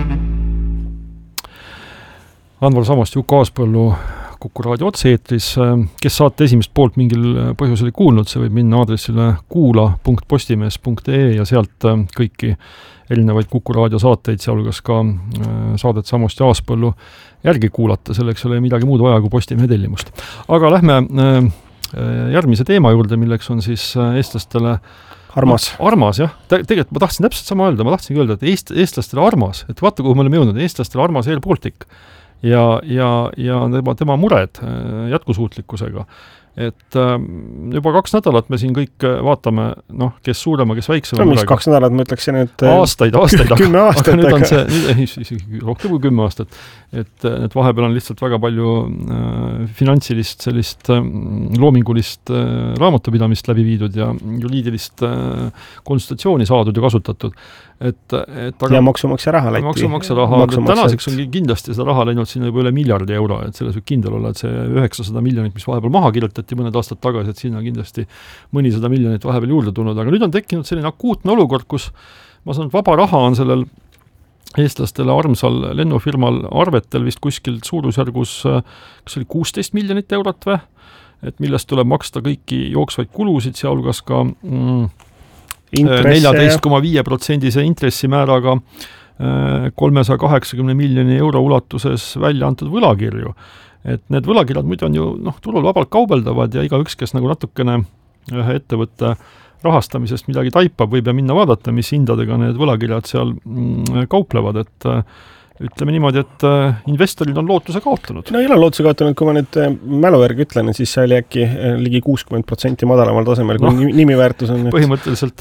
Anvar Samost, Juku Aaspõllu Kuku raadio otse-eetris. Kes saate esimest poolt mingil põhjusel ei kuulnud, see võib minna aadressile kuula punkt postimees punkt ee ja sealt kõiki erinevaid Kuku raadio saateid, sealhulgas ka saadet Samost ja Aaspõllu järgi kuulata, selleks ei ole midagi muud vaja kui Postimehe tellimust. Aga lähme järgmise teema juurde, milleks on siis eestlastele armas. No, armas, jah. Te, tegelikult ma tahtsin täpselt sama öelda, ma tahtsin öelda, et eest, eestlastele armas, et vaata, kuhu me oleme jõudnud, eestlastele armas Air Baltic ja, ja, ja tema, tema mured jätkusuutlikkusega. Et juba kaks nädalat me siin kõik vaatame, noh, kes suurema, kes väiksema no, mis murega. Kaks nädalat, ma ütleksin, et aastaid, aastaid, kümme aastat, aga nüüd on see, nüüd, rohkem kui kümme aastat, et, et vahepeal on lihtsalt väga palju äh, finantsilist, sellist äh, loomingulist äh, raamatupidamist läbi viidud ja juriidilist äh, konsultatsiooni saadud ja kasutatud. Et, et, aga, ja maksumaksja raha läti. Maksumaksja raha, tänaseks on kindlasti seda raha läinud sinna juba üle miljardi euro, et selles võib kindel olla, et see üheksasada miljonit, mis vahepeal maha kirjutati mõned aastad tagasi, et sinna kindlasti mõnisada miljonit vahepeal juurde tulnud, aga nüüd on tekkinud selline akuutne olukord, kus ma saan, et vaba raha on sellel eestlastele armsal lennufirmal arvetel vist kuskil suurusjärgus, kas oli kuusteist miljonit eurot või, et millest tuleb maksta kõiki jooksvaid kulusid, sealhulgas ka mm, neljateist koma viis protsendise intressimääraga kolmesaja kaheksakümne miljoni euro ulatuses välja antud võlakirju. Et need võlakirjad muidu on ju noh, turul vabalt kaubeldavad ja igaüks, kes nagu natukene ühe ettevõtte rahastamisest midagi taipab, võib ja minna vaadata, mis hindadega need võlakirjad seal mm, kauplevad, et ütleme niimoodi, et investorid on lootuse kaotanud. No ei ole lootuse kaotanud, kui ma nüüd mälu järgi ütlen, siis see oli äkki ligi kuuskümmend protsenti madalamal tasemel, kui no, nimiväärtus on. Põhimõtteliselt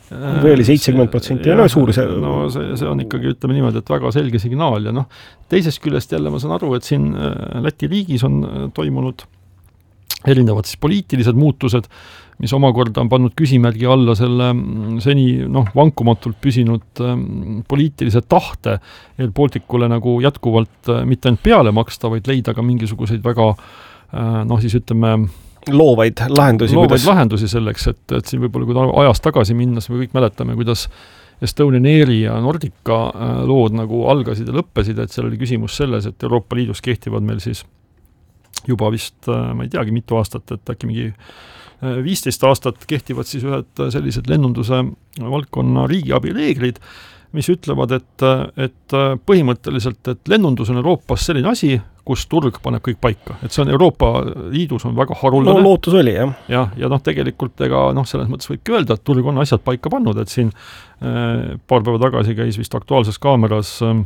või oli seitsekümmend protsenti ja no suur see... No see, see on ikkagi, ütleme niimoodi, et väga selge signaal ja noh, teisest küljest jälle ma saan aru, et siin Läti riigis on toimunud erinevad siis poliitilised muutused, mis omakorda on pannud küsimärgi alla selle seni noh, vankumatult püsinud poliitilise tahte Air Balticule nagu jätkuvalt mitte ainult peale maksta, vaid leida ka mingisuguseid väga noh, siis ütleme loovaid lahendusi. Loovaid kuidas... lahendusi selleks, et, et siin võib-olla kui ajas tagasi minnes me kõik mäletame, kuidas Estonian Airi ja Nordica lood nagu algasid ja lõppesid, et seal oli küsimus selles, et Euroopa Liidus kehtivad meil siis juba vist, ma ei teagi, mitu aastat, et äkki mingi viisteist aastat kehtivad siis ühed sellised lennunduse valdkonna riigiabi reeglid, mis ütlevad, et, et põhimõtteliselt, et lennundus on Euroopas selline asi, kus turg paneb kõik paika. Et see on Euroopa Liidus on väga haruldane. No lootus oli, jah. Ja, ja noh, tegelikult ega noh, selles mõttes võibki öelda, et turg on asjad paika pannud, et siin äh, paar päeva tagasi käis vist Aktuaalses kaameras äh,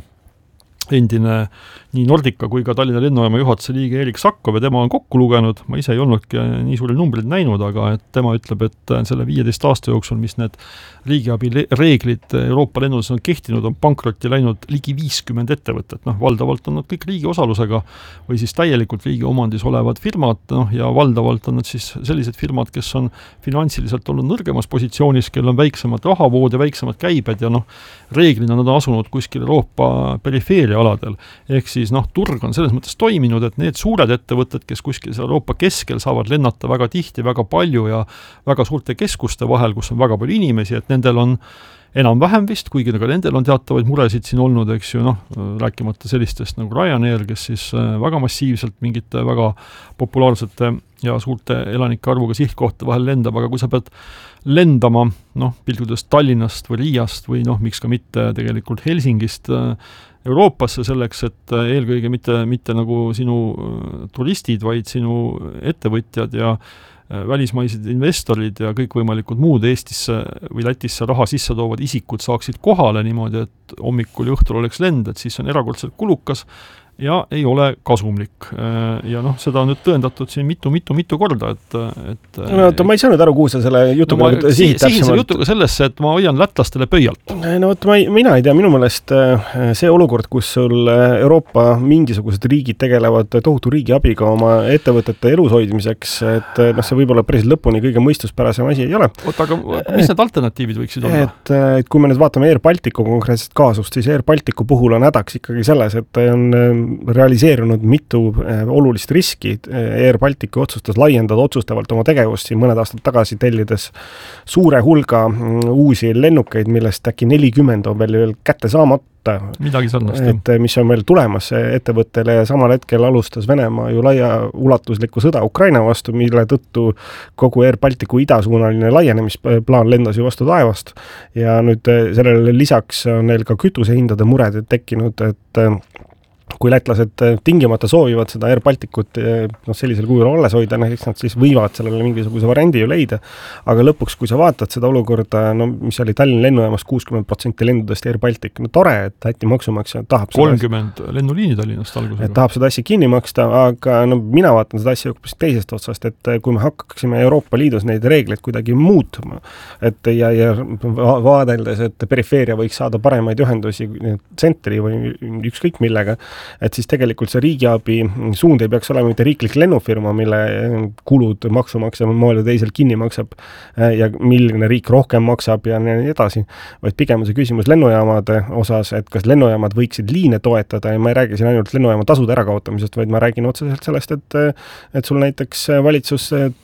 endine nii Nordica kui ka Tallinna lennujaama juhatuse liige Erik Sakkov ja tema on kokku lugenud, ma ise ei olnudki nii suuri numbrid näinud, aga et tema ütleb, et selle viieteist aasta jooksul, mis need riigiabi reeglid Euroopa lennunduses on kehtinud, on pankrotti läinud ligi viiskümmend ettevõtet, noh valdavalt on nad kõik riigi osalusega või siis täielikult riigi omandis olevad firmad, noh ja valdavalt on nad siis sellised firmad, kes on finantsiliselt olnud nõrgemas positsioonis, kel on väiksemad rahavood ja väiksemad käibed ja noh, reeglina nad on asunud kuskil Euroopa perifeeria aladel. Ehk siis noh, turg on selles mõttes toiminud, et need suured ettevõtted, kes kuskil Euroopa keskel saavad lennata väga tihti, väga palju ja väga suurte keskuste vahel, kus on väga palju inimesi, et nendel on enam-vähem vist, kuigi ka nendel on teatavaid muresid siin olnud, eks ju, noh, rääkimata sellistest nagu Ryanair, kes siis väga massiivselt mingite väga populaarsete ja suurte elanike arvuga sihtkohta vahel lendab, aga kui sa pead lendama, noh, pildudes Tallinnast või Riiast või noh, miks ka mitte tegelikult Helsingist Euroopasse selleks, et eelkõige mitte, mitte nagu sinu turistid, vaid sinu ettevõtjad ja välismaised investorid ja kõikvõimalikud muud Eestisse või Lätisse raha sisse toovad isikud saaksid kohale niimoodi, et hommikul ja õhtul oleks lend, et siis on erakordselt kulukas ja ei ole kasumlik. Ja noh, seda on nüüd tõendatud siin mitu, mitu, mitu korda, et... et no, et ma ei saanud aru, kuhu sa selle jutuga no, ma sihin selle jutuga sellesse, et ma hoian lätlastele pöialt. No vot, ma ei, mina ei tea, minu meelest see olukord, kus sul Euroopa mingisugused riigid tegelevad tohutu riigiabiga oma ettevõtete elus hoidmiseks, et noh, see võib olla päris lõpuni kõige mõistuspärasem asi ei ole. Oot, aga mis need alternatiivid võiksid olla? Et, et kui me nüüd vaatame Air Balticu konkreetset kaasust, siis Air Balticu puhul on hädaks ikkagi selles, et on realiseerunud mitu äh, olulist riski. Air Balticu otsustas laiendada otsustavalt oma tegevust siin mõned aastad tagasi tellides suure hulga mm, uusi lennukeid, millest äkki nelikümmend on veel, veel kätte saamata. Midagi sarnast. Et mis on veel tulemas ettevõttele ja samal hetkel alustas Venemaa ju laia ulatuslikku sõda Ukraina vastu, mille tõttu kogu Air Balticu idasuunaline laienemisplaan lendas ju vastu taevast ja nüüd sellele lisaks on neil ka kütusehindade mured tekkinud, et kui lätlased tingimata soovivad seda Air Balticut no, sellisel kujul alles hoida, eks nad siis võivad sellele mingisuguse variandi ju leida, aga lõpuks, kui sa vaatad seda olukorda, no mis oli Tallinna lennujaamas kuuskümmend protsenti lendudest Air Baltic, no tore, et Läti maksumaksja tahab kolmkümmend lennuliini Tallinnast algusega. Et tahab seda asja kinni maksta, aga no mina vaatan seda asja hoopis teisest otsast, et kui me hakkaksime Euroopa Liidus neid reegleid kuidagi muutma, et ja, ja vaadeldes, et perifeeria võiks saada paremaid ühendusi tsentri või ükskõik millega, et siis tegelikult see riigiabi suund ei peaks olema mitte riiklik lennufirma, mille kulud maksumaksja moel ja teisel kinni maksab ja milline riik rohkem maksab ja nii edasi, vaid pigem on see küsimus lennujaamade osas, et kas lennujaamad võiksid liine toetada ja ma ei räägi siin ainult lennujaama tasude ärakaotamisest, vaid ma räägin otseselt sellest, et, et sul näiteks valitsus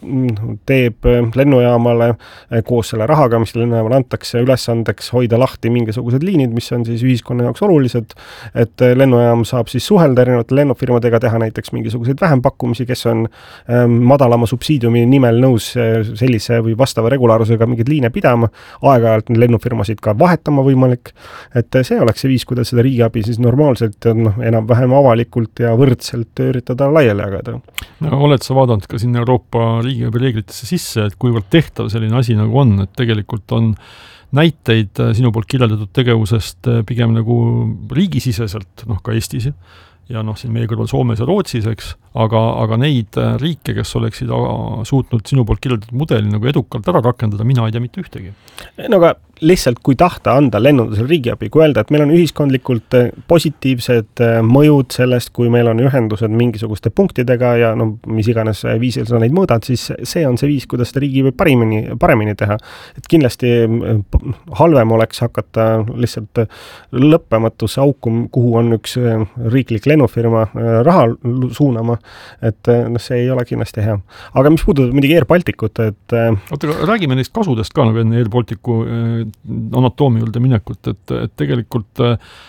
teeb lennujaamale koos selle rahaga, mis lennujaamale antakse ülesandeks hoida lahti mingisugused liinid, mis on siis ühiskonna jaoks olulised, et lennujaam saab siis suhelda erinevate lennufirmadega, teha näiteks mingisuguseid vähempakkumisi, kes on ähm, madalama subsiidiumi nimel nõus sellise või vastava regulaarusega mingeid liine pidama, aeg-ajalt lennufirmasid ka vahetama võimalik, et see oleks see viis, kuidas seda riigiabi siis normaalselt no, enam-vähem avalikult ja võrdselt üritada laiali jagada. No, oled sa vaadanud ka siin Euroopa riigiabi reeglitesse sisse, et kuivõrd tehtav selline asi nagu on, et tegelikult on näiteid sinu poolt kirjeldatud tegevusest pigem nagu riigisiseselt, noh ka Eestis, ja noh, siin meie kõrval Soomes ja Rootsis, eks, aga, aga neid riike, kes oleksid suutnud sinu poolt kirjeldatud mudeli nagu edukalt ära rakendada, mina ei tea mitte ühtegi. No aga lihtsalt kui tahta anda lennundusel riigiabi, kui öelda, et meil on ühiskondlikult positiivsed mõjud sellest, kui meil on ühendused mingisuguste punktidega ja no, mis iganes viisil sa neid mõõdad, siis see on see viis, kuidas seda riigiabi parimini, paremini teha. Et kindlasti halvem oleks hakata lihtsalt lõppematusse auku, kuhu on üks riiklik lennufirma raha suunama, et no, see ei ole kindlasti hea. Aga mis puudutab midagi Air Balticut, et Oota, räägime neist kasudest ka nagu enne Air Balticu anatoomi juurde minekut, et, et tegelikult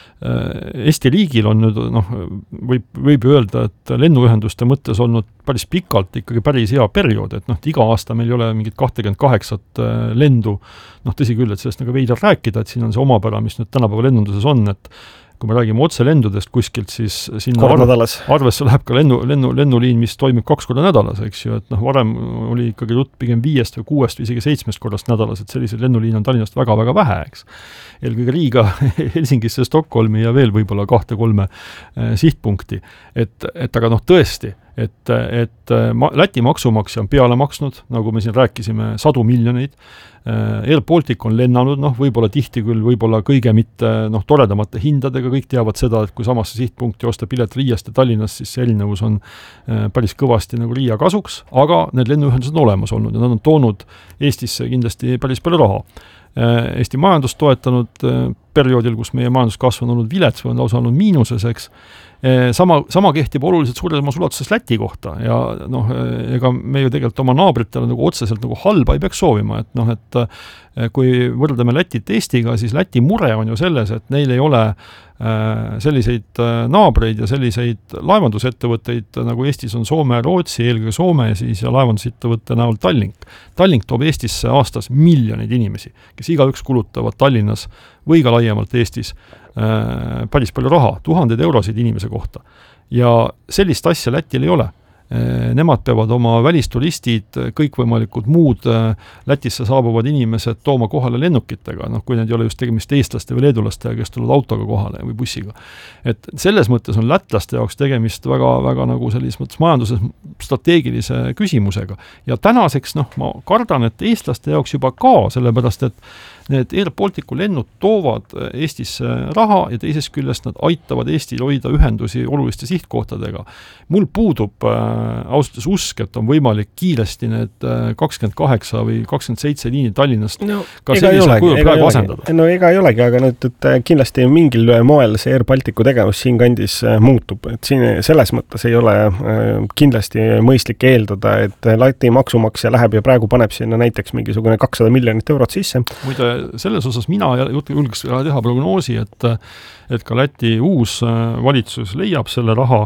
Eesti riigil on nüüd, noh, võib, võib öelda, et lennuühenduste mõttes olnud päris pikalt ikkagi päris hea periood, et noh, iga aasta meil ei ole mingit kakskümmend kaheksa lendu, noh, tõsi küll, et sellest nagu veidra rääkida, et siin on see omapära, mis nüüd tänapäeva lennunduses on, et kui me räägime otse lendudest kuskilt, siis sinna arv, arvesse läheb ka lennu, lennu, lennuliin, mis toimib kaks korda nädalas, eks ju, et noh, varem oli ikkagi jutt pigem viiest või kuuest või isegi seitsmest korrast nädalas, et selliseid lennuliin on Tallinnast väga-väga vähe, eks. Eelkõige Riiga, Helsingisse, Stockholmi ja veel võib-olla kahte-kolme eh, sihtpunkti. Et, et aga noh, tõesti, et, et ma, Läti maksumaksja on peale maksnud, nagu me siin rääkisime, sadu miljoneid. Air Baltic on lennanud, noh, võib-olla tihti küll, võib-olla kõige mitte noh, toredamate hindadega, kõik teavad seda, et kui samasse sihtpunkti osta pilet Riiast ja Tallinnast, siis see erinevus on päris kõvasti nagu Riia kasuks, aga need lennuühendused on olemas olnud ja nad on toonud Eestisse kindlasti päris palju raha. Eesti majandust toetanud perioodil, kus meie majanduskasv on olnud vilets või on lausa olnud miinuses, eks. Sama, sama kehtib oluliselt suuremas ulatuses Läti kohta ja noh, ega me ju tegelikult oma naabritele nagu otseselt nagu halba ei peaks soovima, et noh, et kui võrdleme Lätit Eestiga, siis Läti mure on ju selles, et neil ei ole selliseid naabreid ja selliseid laevandusettevõtteid, nagu Eestis on Soome ja Rootsi, eelkõige Soome siis ja laevandusettevõtte näol Tallink. Tallink toob Eestisse aastas miljoneid inimesi, kes igaüks kulutavad Tallinnas või ka laiemalt Eestis äh, päris palju raha, tuhandeid eurosid inimese kohta. Ja sellist asja Lätil ei ole. Nemad peavad oma välisturistid, kõikvõimalikud muud Lätisse saabuvad inimesed tooma kohale lennukitega, noh, kui need ei ole just tegemist eestlaste või leedulastega, kes tulevad autoga kohale või bussiga. Et selles mõttes on lätlaste jaoks tegemist väga, väga nagu sellises mõttes majanduses strateegilise küsimusega. Ja tänaseks, noh, ma kardan, et eestlaste jaoks juba ka, sellepärast, et need Air Balticu lennud toovad Eestisse raha ja teisest küljest nad aitavad Eestil hoida ühendusi oluliste sihtkohtadega. Mul puudub äh, ausalt usk, et on võimalik kiiresti need äh, kakskümmend kaheksa või kakskümmend seitse liini Tallinnast no, ka sellisel kujul praegu asendada. No ega ei olegi, aga nüüd, et kindlasti mingil moel see Air Balticu tegevus siin kandis äh, muutub. Et siin selles mõttes ei ole äh, kindlasti mõistlik eeldada, et Läti maksumaksja läheb ja praegu paneb sinna näiteks mingisugune kakssada miljonit eurot sisse. Muide, selles osas mina julgeks teha prognoosi, et, et ka Läti uus valitsus leiab selle raha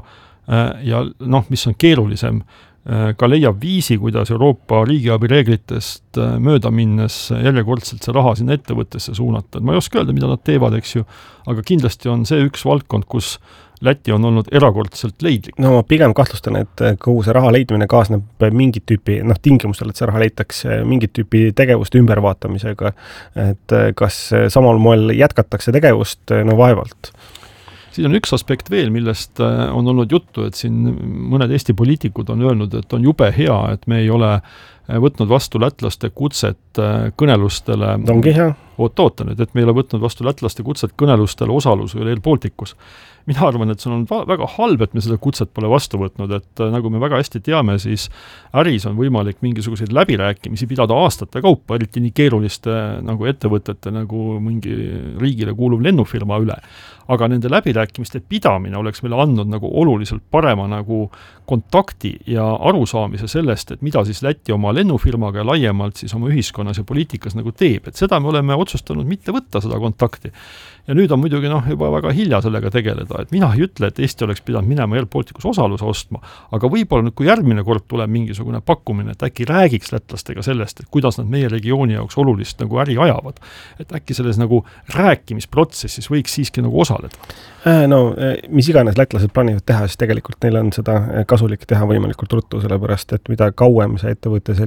ja noh, mis on keerulisem, ka leiab viisi, kuidas Euroopa riigiabi reeglitest mööda minnes järjekordselt see raha sinna ettevõttesse suunata. Ma ei oska öelda, mida nad teevad, eks ju, aga kindlasti on see üks valdkond, kus Läti on olnud erakordselt leidlik. No ma pigem kahtlustan, et kogu see raha leidmine kaasneb mingit tüüpi, noh tingimustel, et see raha leitakse mingit tüüpi tegevuste ümbervaatamisega, et kas samal moel jätkatakse tegevust, no vaevalt. Siin on üks aspekt veel, millest on olnud juttu, et siin mõned Eesti poliitikud on öelnud, et on jube hea, et me ei ole võtnud vastu lätlaste kutset kõnelustele. Ongi hea. Oota, oota nüüd, et me ei ole võtnud vastu lätlaste kutset kõnelustele osalusel Air Balticus. Mina arvan, et see on väga halb, et me seda kutset pole vastu võtnud, et nagu me väga hästi teame, siis äris on võimalik mingisuguseid läbirääkimisi pidada aastate kaupa, eriti nii keeruliste nagu ettevõtete nagu mingi riigile kuuluv lennufirma üle. Aga nende läbirääkimiste pidamine oleks meile andnud nagu oluliselt parema nagu kontakti ja arusaamise sellest, et mida siis Läti oma lennufirmaga ja laiemalt siis oma ühiskonnas ja poliitikas nagu teeb. Et seda me oleme otsustanud mitte võtta seda kontakti. Ja nüüd on muidugi noh, juba väga hilja sellega tegeleda, et mina ei ütle, et Eesti oleks pidanud minema Air Balticus osaluse ostma, aga võib-olla nüüd, kui järgmine kord tuleb mingisugune pakkumine, et äkki räägiks lätlastega sellest, et kuidas nad meie regiooni jaoks olulist nagu äri ajavad. Et äkki selles nagu rääkimisprotsessis võiks siiski nagu osaleda. No, mis iganes lätlased plaanivad teha, siis tegelikult neil on seda kasulik teha võimalikult ruttu, sellepärast, et mida kauem see ettevõte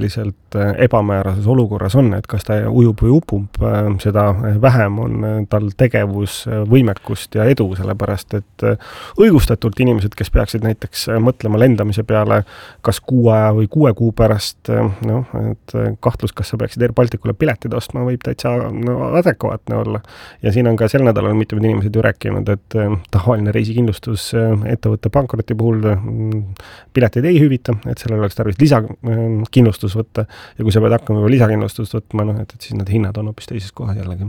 suhteliselt ebamäärases olukorras on, et kas ta ujub või upub, seda vähem on tal tegevusvõimekust ja edu, sellepärast et õigustatult inimesed, kes peaksid näiteks mõtlema lendamise peale kas kuu aja või kuue kuu pärast, noh, et kahtlus, kas sa peaksid Air Balticule piletid ostma, võib täitsa no, adekvaatne olla. Ja siin on ka sel nädalal mitmed inimesed ju rääkinud, et tavaline reisikindlustus ettevõtte pankroti puhul pileteid ei hüvita, et sellel oleks tarvis lisakindlustus võtta ja kui sa pead hakkama juba lisakindlustust võtma, noh, et, et siis need hinnad on hoopis teises kohas jällegi.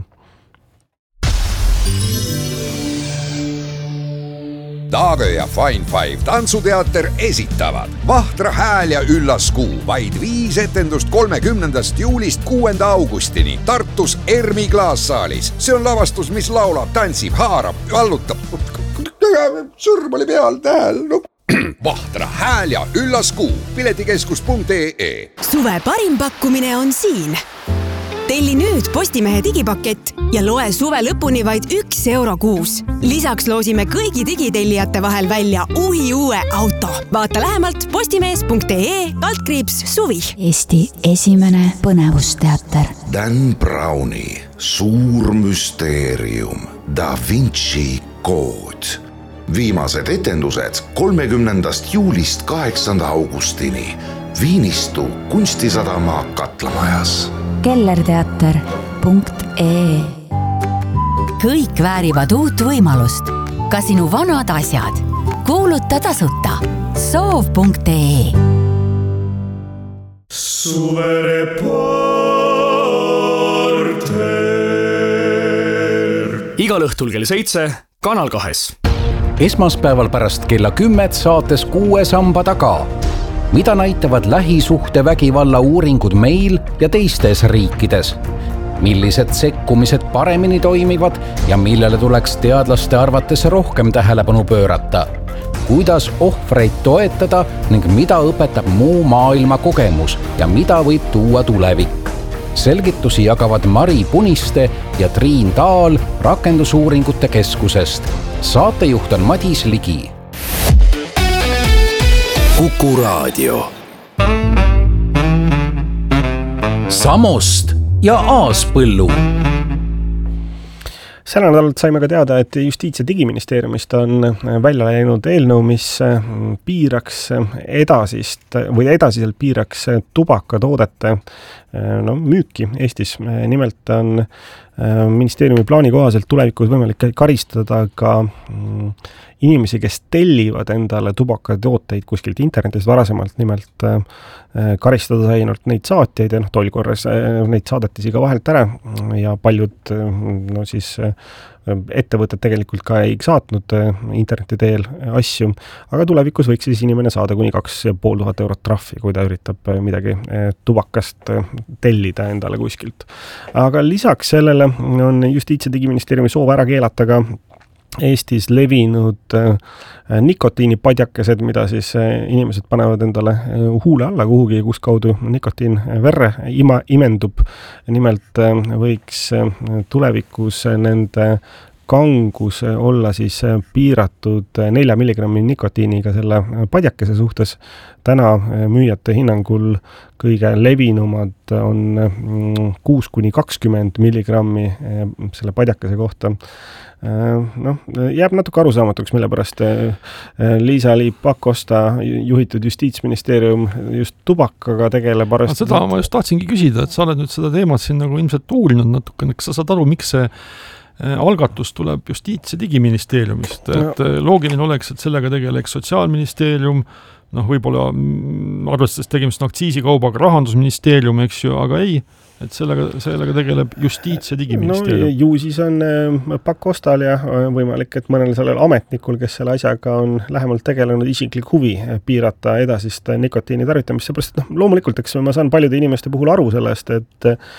Taagö ja Fine Five tantsuteater esitavad Vahtra hääl ja üllas kuu vaid viis etendust kolmekümnendast juulist kuuenda augustini Tartus Ermi klaassaalis. See on lavastus, mis laulab, tantsib, haarab, vallutab. Sõrm oli peal tähel. No. Vahtra hääl ja üllas kuu. piletikeskus punkt ee. Suve parim pakkumine on siin. Telli nüüd Postimehe digipakett ja loe suve lõpuni vaid üks euro kuus. Lisaks loosime kõigi digitellijate vahel välja uhi uue auto. Vaata lähemalt postimees punkt ee kaldkriips suvi. Eesti esimene põnevusteater. Dan Browni Suur müsteerium Da Vinci kood. Viimased etendused kolmekümnendast juulist kaheksanda augustini Viinistu kunstisadama Katlamajas. kellerteater punkt ee. Kõik väärivad uut võimalust. Ka sinu vanad asjad. Kuuluta tasuta. soov punkt ee. Suvereporter. Igal õhtul kell seitse Kanal kahes. Esmaspäeval pärast kella kümmet saates Kuue samba taga. Mida näitavad lähisuhtevägivalla uuringud meil ja teistes riikides? Millised sekkumised paremini toimivad ja millele tuleks teadlaste arvates rohkem tähelepanu pöörata? Kuidas ohvreid toetada ning mida õpetab muu maailma kogemus ja mida võib tuua tulevik? Selgitusi jagavad Mari Puniste ja Triin Taal Rakendusuuringute Keskusest. Saatejuht on Madis Ligi. Kuku Raadio. Samost ja Aaspõllu. Selle nädalalt saime ka teada, et Justiits- ja Digiministeeriumist on välja läinud eelnõu, mis piiraks edasist või edasiselt piiraks tubakatoodete no, müüki Eestis. Nimelt on ministeeriumi plaani kohaselt tulevikus võimalik karistada ka inimesi, kes tellivad endale tubakatooteid kuskilt internetis varasemalt, nimelt karistada sai ainult neid saatjaid ja noh, tollkorras neid saadeti siga vahelt ära ja paljud no siis ettevõtted tegelikult ka ei saatnud interneti teel asju, aga tulevikus võiks siis inimene saada kuni kaks ja pool tuhat eurot trahvi, kui ta üritab midagi tubakast tellida endale kuskilt. Aga lisaks sellele on Justiits- ja Digiministeeriumi soov ära keelata ka Eestis levinud nikotiinipadjakesed, mida siis inimesed panevad endale huule alla kuhugi, kus kaudu nikotiin verre ima, imendub. Nimelt võiks tulevikus nende kangus olla siis piiratud nelja milligrammi nikotiiniga selle padjakese suhtes. Täna müüjate hinnangul kõige levinumad on kuus kuni kakskümmend milligrammi selle padjakese kohta. Noh, jääb natuke arusaamatuks, mille pärast Liisa-Li Pakosta juhitud Justiitsministeerium just tubakaga tegeleb. Seda ma just tahtsingi küsida, et sa oled nüüd seda teemat siin nagu ilmselt uurinud natuke, kas sa saad aru, miks see algatus tuleb Justiits- ja Digiministeeriumist, et no. Loogiline oleks, et sellega tegeleks Sotsiaalministeerium, noh võib-olla arvestades tegemist aktsiisikaubaga Rahandusministeerium, eks ju, aga ei, et sellega, sellega tegeleb Justiits- ja Digiministeerium. No ju siis on Pakostal ja võimalik, et mõnel sellel ametnikul, kes selle asjaga on lähemalt tegelenud isiklik huvi piirata edasist nikotiini tarvitamist, seepärast, et noh, loomulikult, eks ma saan paljude inimeste puhul aru sellest, et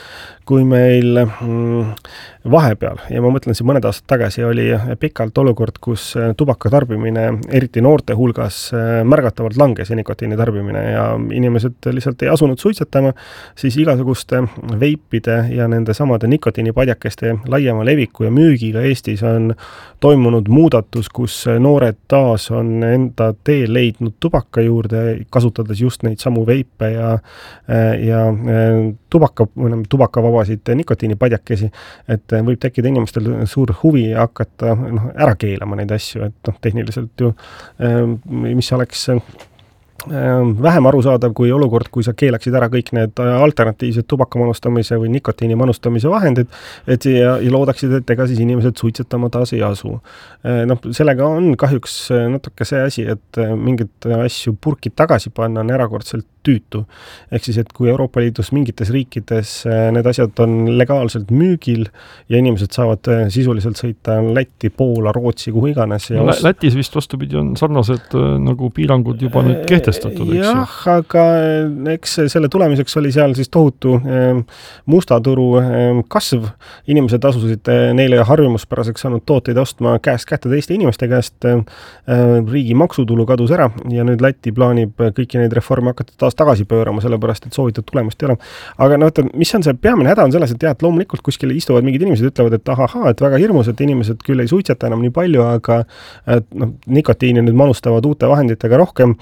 kui meil mm, vahepeal, ja ma mõtlen siin mõned aastad tagasi, oli pikalt olukord, kus tubaka tarbimine, eriti noorte hulgas, märgatavalt langes ja nikotiini tarbimine ja inimesed lihtsalt ei asunud suitsetama, siis igasuguste veipide ja nende samade nikotiinipadjakeste laiema leviku ja müügiga Eestis on toimunud muudatus, kus noored taas on enda tee leidnud tubaka juurde, kasutades just neid samu veipe ja, ja tubaka, tubakavabasid nikotiinipadjakesi, et võib tekkida inimestel suur huvi hakata noh, ära keelama neid asju, et noh, tehniliselt ju, mis oleks vähem arusaadav kui olukord, kui sa keelaksid ära kõik need alternatiivsed tubaka manustamise või nikotiini manustamise vahendid, et ja, ja loodaksid, et ega siis inimesed suitsetama taas ei asu. Noh, sellega on kahjuks natuke see asi, et mingid asju purkid tagasi panna on erakordselt tüütu. Ehk siis, et kui Euroopa Liidus mingites riikides need asjad on legaalselt müügil ja inimesed saavad sisuliselt sõita Lätti, Poola, Rootsi, kuhu iganes. Ja no, Lätis vist vastupidi on sarnased nagu piirangud juba nüüd kehtestatud, eks ju? Jah, aga eks selle tulemiseks oli seal siis tohutu mustaturu kasv. Inimesed asusid neile harjumuspäraseks saanud tooteid ostma käest kätte teiste inimeste käest. Riigi maksutulu kadus ära ja nüüd Läti plaanib kõiki neid reforme hakata taas tagasi pöörama, sellepärast, et soovitud tulemust ei ole. Aga no, mis on see peamine häda on selles, et jah, et loomulikult kuskil istuvad mingid inimesed, ütlevad, et ahaha, et väga hirmus, et inimesed küll ei suitseta enam nii palju, aga et, no, nikotiini nüüd manustavad uute vahenditega rohkem.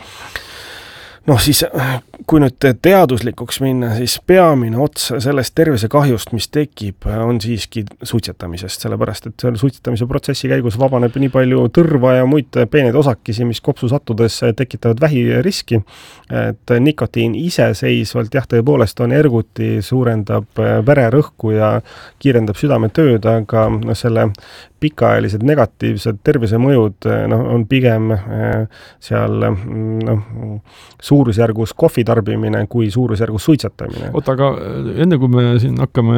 Noh, siis kui nüüd teaduslikuks minna, siis peamine ots sellest tervisekahjust, mis tekib, on siiski suitsetamisest, sellepärast, et selle suitsetamise protsessi käigus vabaneb nii palju tõrva ja muid peeneid osakesi, mis kopsu sattudes tekitavad vähiriski, et nikotiin iseseisvalt, jah, tõepoolest on erguti, suurendab vererõhku ja kiirendab südame tööd, aga no, selle pikaajalised negatiivsed tervisemõjud no, on pigem seal no, suurusjärgus kohvi tarbimine kui suurusjärgus suitsetamine. Oota, aga enne kui me siin hakkame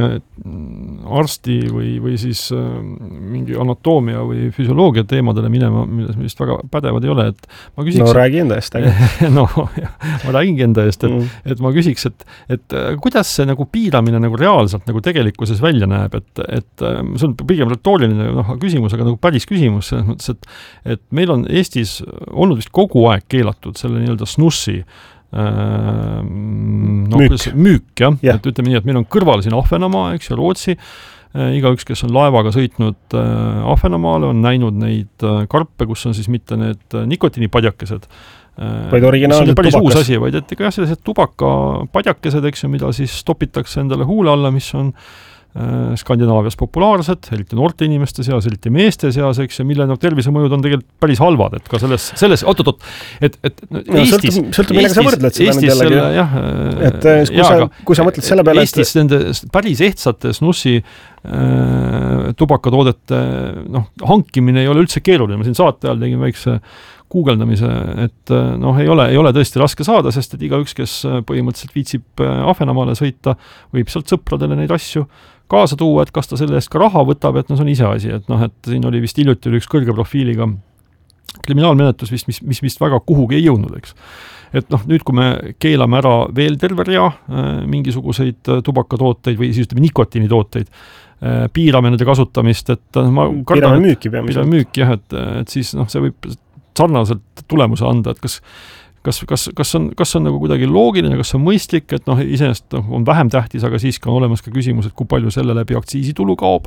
arsti või, või siis mingi anatoomia või füsioloogia teemadele minema, milles me vist väga pädevad ei ole, et ma küsiks... No räägi enda eest, aga... no, ma räägingi enda eest, et, mm. et ma küsiks, et, et kuidas see nagu piiramine nagu reaalselt nagu tegelikkuses välja näeb, et, et see on pigem retooriline noh, küsimus, aga nagu päris küsimus selles mõttes, et, et meil on Eestis olnud vist kogu aeg keelatud selle nii-öelda snussi äh, no, müük, müük jah yeah., et ütleme nii, et meil on kõrval siin Ahvenamaa, eks ju, Rootsi, äh, igaüks, kes on laevaga sõitnud äh, Ahvenamaale, on näinud neid äh, karpe, kus on siis mitte need äh, nikotiinipadjakesed, vaid originaalsed tubakas. See on päris uus asi, vaid et jah, sellised tubakapadjakesed, eks ju, mida siis topitakse endale huule alla, mis on Skandinaavias populaarsed, eriti noorte inimeste seas, eriti meeste seas, eks, ja mille no, tervisemõjud on tegelikult päris halvad, et ka selles, selles oot, oot, oot, et, et no, Eestis... Sõltub, sõltub millega sa võrdled seda Eestis selle, jah, et kui, jah, sa, kui sa mõtled selle peale, Eestis et... nende päris ehtsate snussi äh, tubakatoodete noh, hankimine ei ole üldse keeruline, ma siin saate ajal tegin väikse guugeldamise, et noh, ei ole, ei ole tõesti raske saada, sest et igaüks, kes põhimõtteliselt viitsib Ahvenamaale sõita, võib sealt sõpradele neid asju kaasa tuua, et kas ta selle eest ka raha võtab, et no see on ise asi, et noh, et siin oli vist hiljuti üks kõrge profiiliga kriminaalmenetlus vist, mis, mis vist väga kuhugi ei jõudnud, eks. Et noh, nüüd kui me keelame ära veel terve rea äh, mingisuguseid tubakatooteid või siis ütleme nikotiinitooteid, äh, piirame nende kasutamist, et ma piirame müüki peamiselt. Piirame müüki, jah, et, et siis noh, see võib sarnaselt tulemuse anda, et kas Kas, kas, kas, on, kas on nagu kuidagi loogiline, kas on mõistlik, et noh, iseenesest on vähem tähtis, aga siiski on olemas ka küsimus, et kui palju selle läbi aktsiisitulu kaob.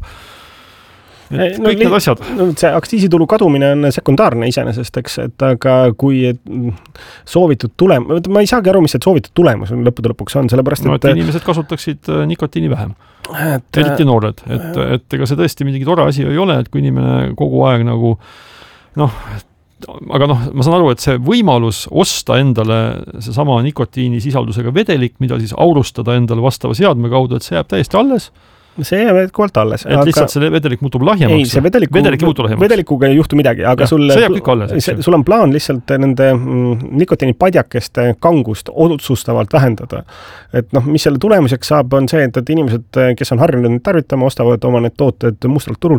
Et no, kõik need asjad. No, see aktsiisitulu kadumine on sekundaarne iseenesest, eks, et aga kui soovitud tulemus, ma ei saagi aru, mis see soovitud tulemus on lõppude lõpuks on, sellepärast, no, et... et inimesed kasutaksid nikotiini vähem. Et, eriti noored, et, et ega see tõesti midagi tore asi ei ole, et kui inimene kogu aeg nagu noh, aga noh, ma saan aru, et see võimalus osta endale see sama nikotiini sisaldusega vedelik, mida siis aurustada endale vastava seadme kaudu, et see jääb täiesti alles. See jääb vedelikult alles. Et aga... lihtsalt see vedelik muutub lahjemaks. Ei, see vedeliku, vedelik muutub lahjemaks. Vedelikuga ei juhtu midagi, aga ja, sul, see jääb kõik alles. See, sul on plaan lihtsalt nende nikotiinipadjakeste kangust otsustavalt vähendada. Et noh, mis selle tulemuseks saab, on see, et, et inimesed, kes on harjunud neid tarvitama, ostavad oma need tooted mustalt turult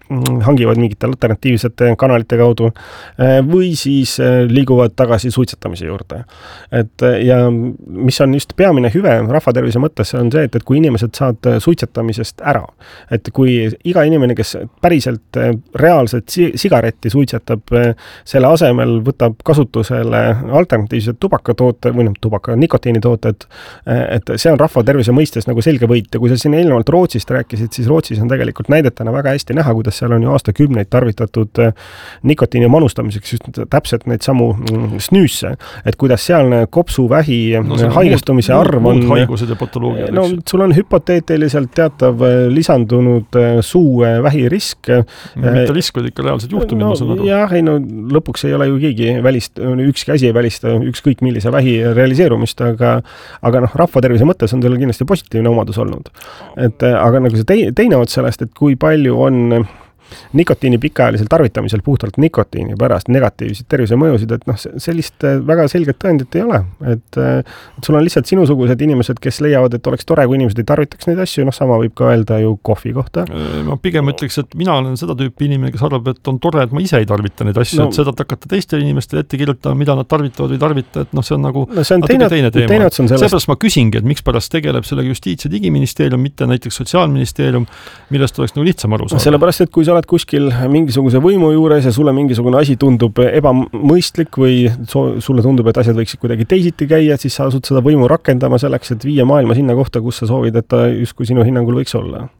hangivad mingite alternatiivsete kanalite kaudu või siis liiguvad tagasi suitsetamise juurde. Et, ja mis on just peamine hüve rahvatervise mõttes, on see, et, et kui inimesed saad suitsetamisest ära, et kui iga inimene, kes päriselt reaalselt sigaretti suitsetab, selle asemel võtab kasutusele alternatiivsed tubakatoote või noh, tubaka nikotiinitooted, et see on rahvatervise mõistes nagu selge võit. Ja kui sa siin eelnevalt Rootsist rääkisid, siis Rootsis on tegelikult näidetena väga hästi näha, kuidas seal on ju aastakümneid tarvitatud nikotiini manustamiseks just täpselt neid samu snüüsse, et kuidas sealne kopsuvähi no, haigestumise muud, arv on... haigused ja patoloogiad. No sul on hüpoteetiliselt teatav lisandunud suu vähirisk. Mitte risk, vaid ikka reaalsed juhtumid, no, ma saan aru. Jah, ei, no lõpuks ei ole ju keegi välist, ükski asi ei välista ükskõik millise vähi realiseerumist, aga, aga noh, rahvatervise mõttes on sellel kindlasti positiivne omadus olnud. Et, aga nagu see teine ots sellest, et kui palju on nikotiini pikaajalisel tarvitamisel puhtalt nikotiini pärast negatiivseid tervisemõjusid, et noh, sellist väga selget tõendit ei ole. Et, et sul on lihtsalt sinusugused inimesed, kes leiavad, et oleks tore, kui inimesed ei tarvitaks neid asju, noh sama võib ka öelda ju kohvi kohta. Ma pigem ütleks, et mina olen seda tüüpi inimene, kes arvab, et on tore, et ma ise ei tarvita neid asju, no, et seda hakata teiste inimestele ette kirjutama, mida nad tarvitavad või tarvita, et noh, see on nagu no, see on teine, teine teema. Teine sellest... Seepärast ma küsingi, et miks pärast tegeleb sellega Justiits- ja Digiministeerium, mitte näiteks Sotsiaalministeerium, millest oleks nagu lihtsam aru saada. Sellepärast, et kui sa oled kuskil mingisuguse võimu juures ja sulle mingisugune asi tundub ebamõistlik või sulle tundub, et asjad võiksid kuidagi teisiti käia, siis sa asud seda võimu rakendama selleks, et viia maailma sinna kohta, kus sa soovid, et ta justkui sinu hinnangul võiks olla.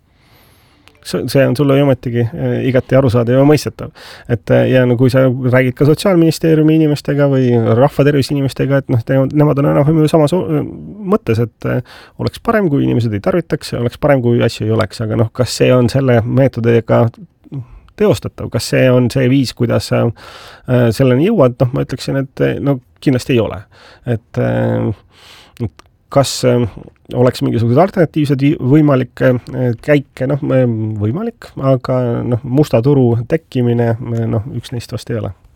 See on sulle ju ometigi igati arusaadav ja mõistetav. Et, ja no, kui sa räägid ka Sotsiaalministeeriumi inimestega või rahvatervise inimestega, et noh, nemad on enam samas mõttes, et oleks parem, kui inimesed ei tarvitaks, oleks parem, kui asju ei oleks, aga noh, kas see on selle meetodiga teostatav, kas see on see viis, kuidas sa selleni jõuad, noh, ma ütleksin, et no kindlasti ei ole. Et, et kas oleks mingisugused alternatiivsed võimalikke käike, noh, võimalik, aga noh, musta turu tekkimine, noh, üks neist vast ei ole.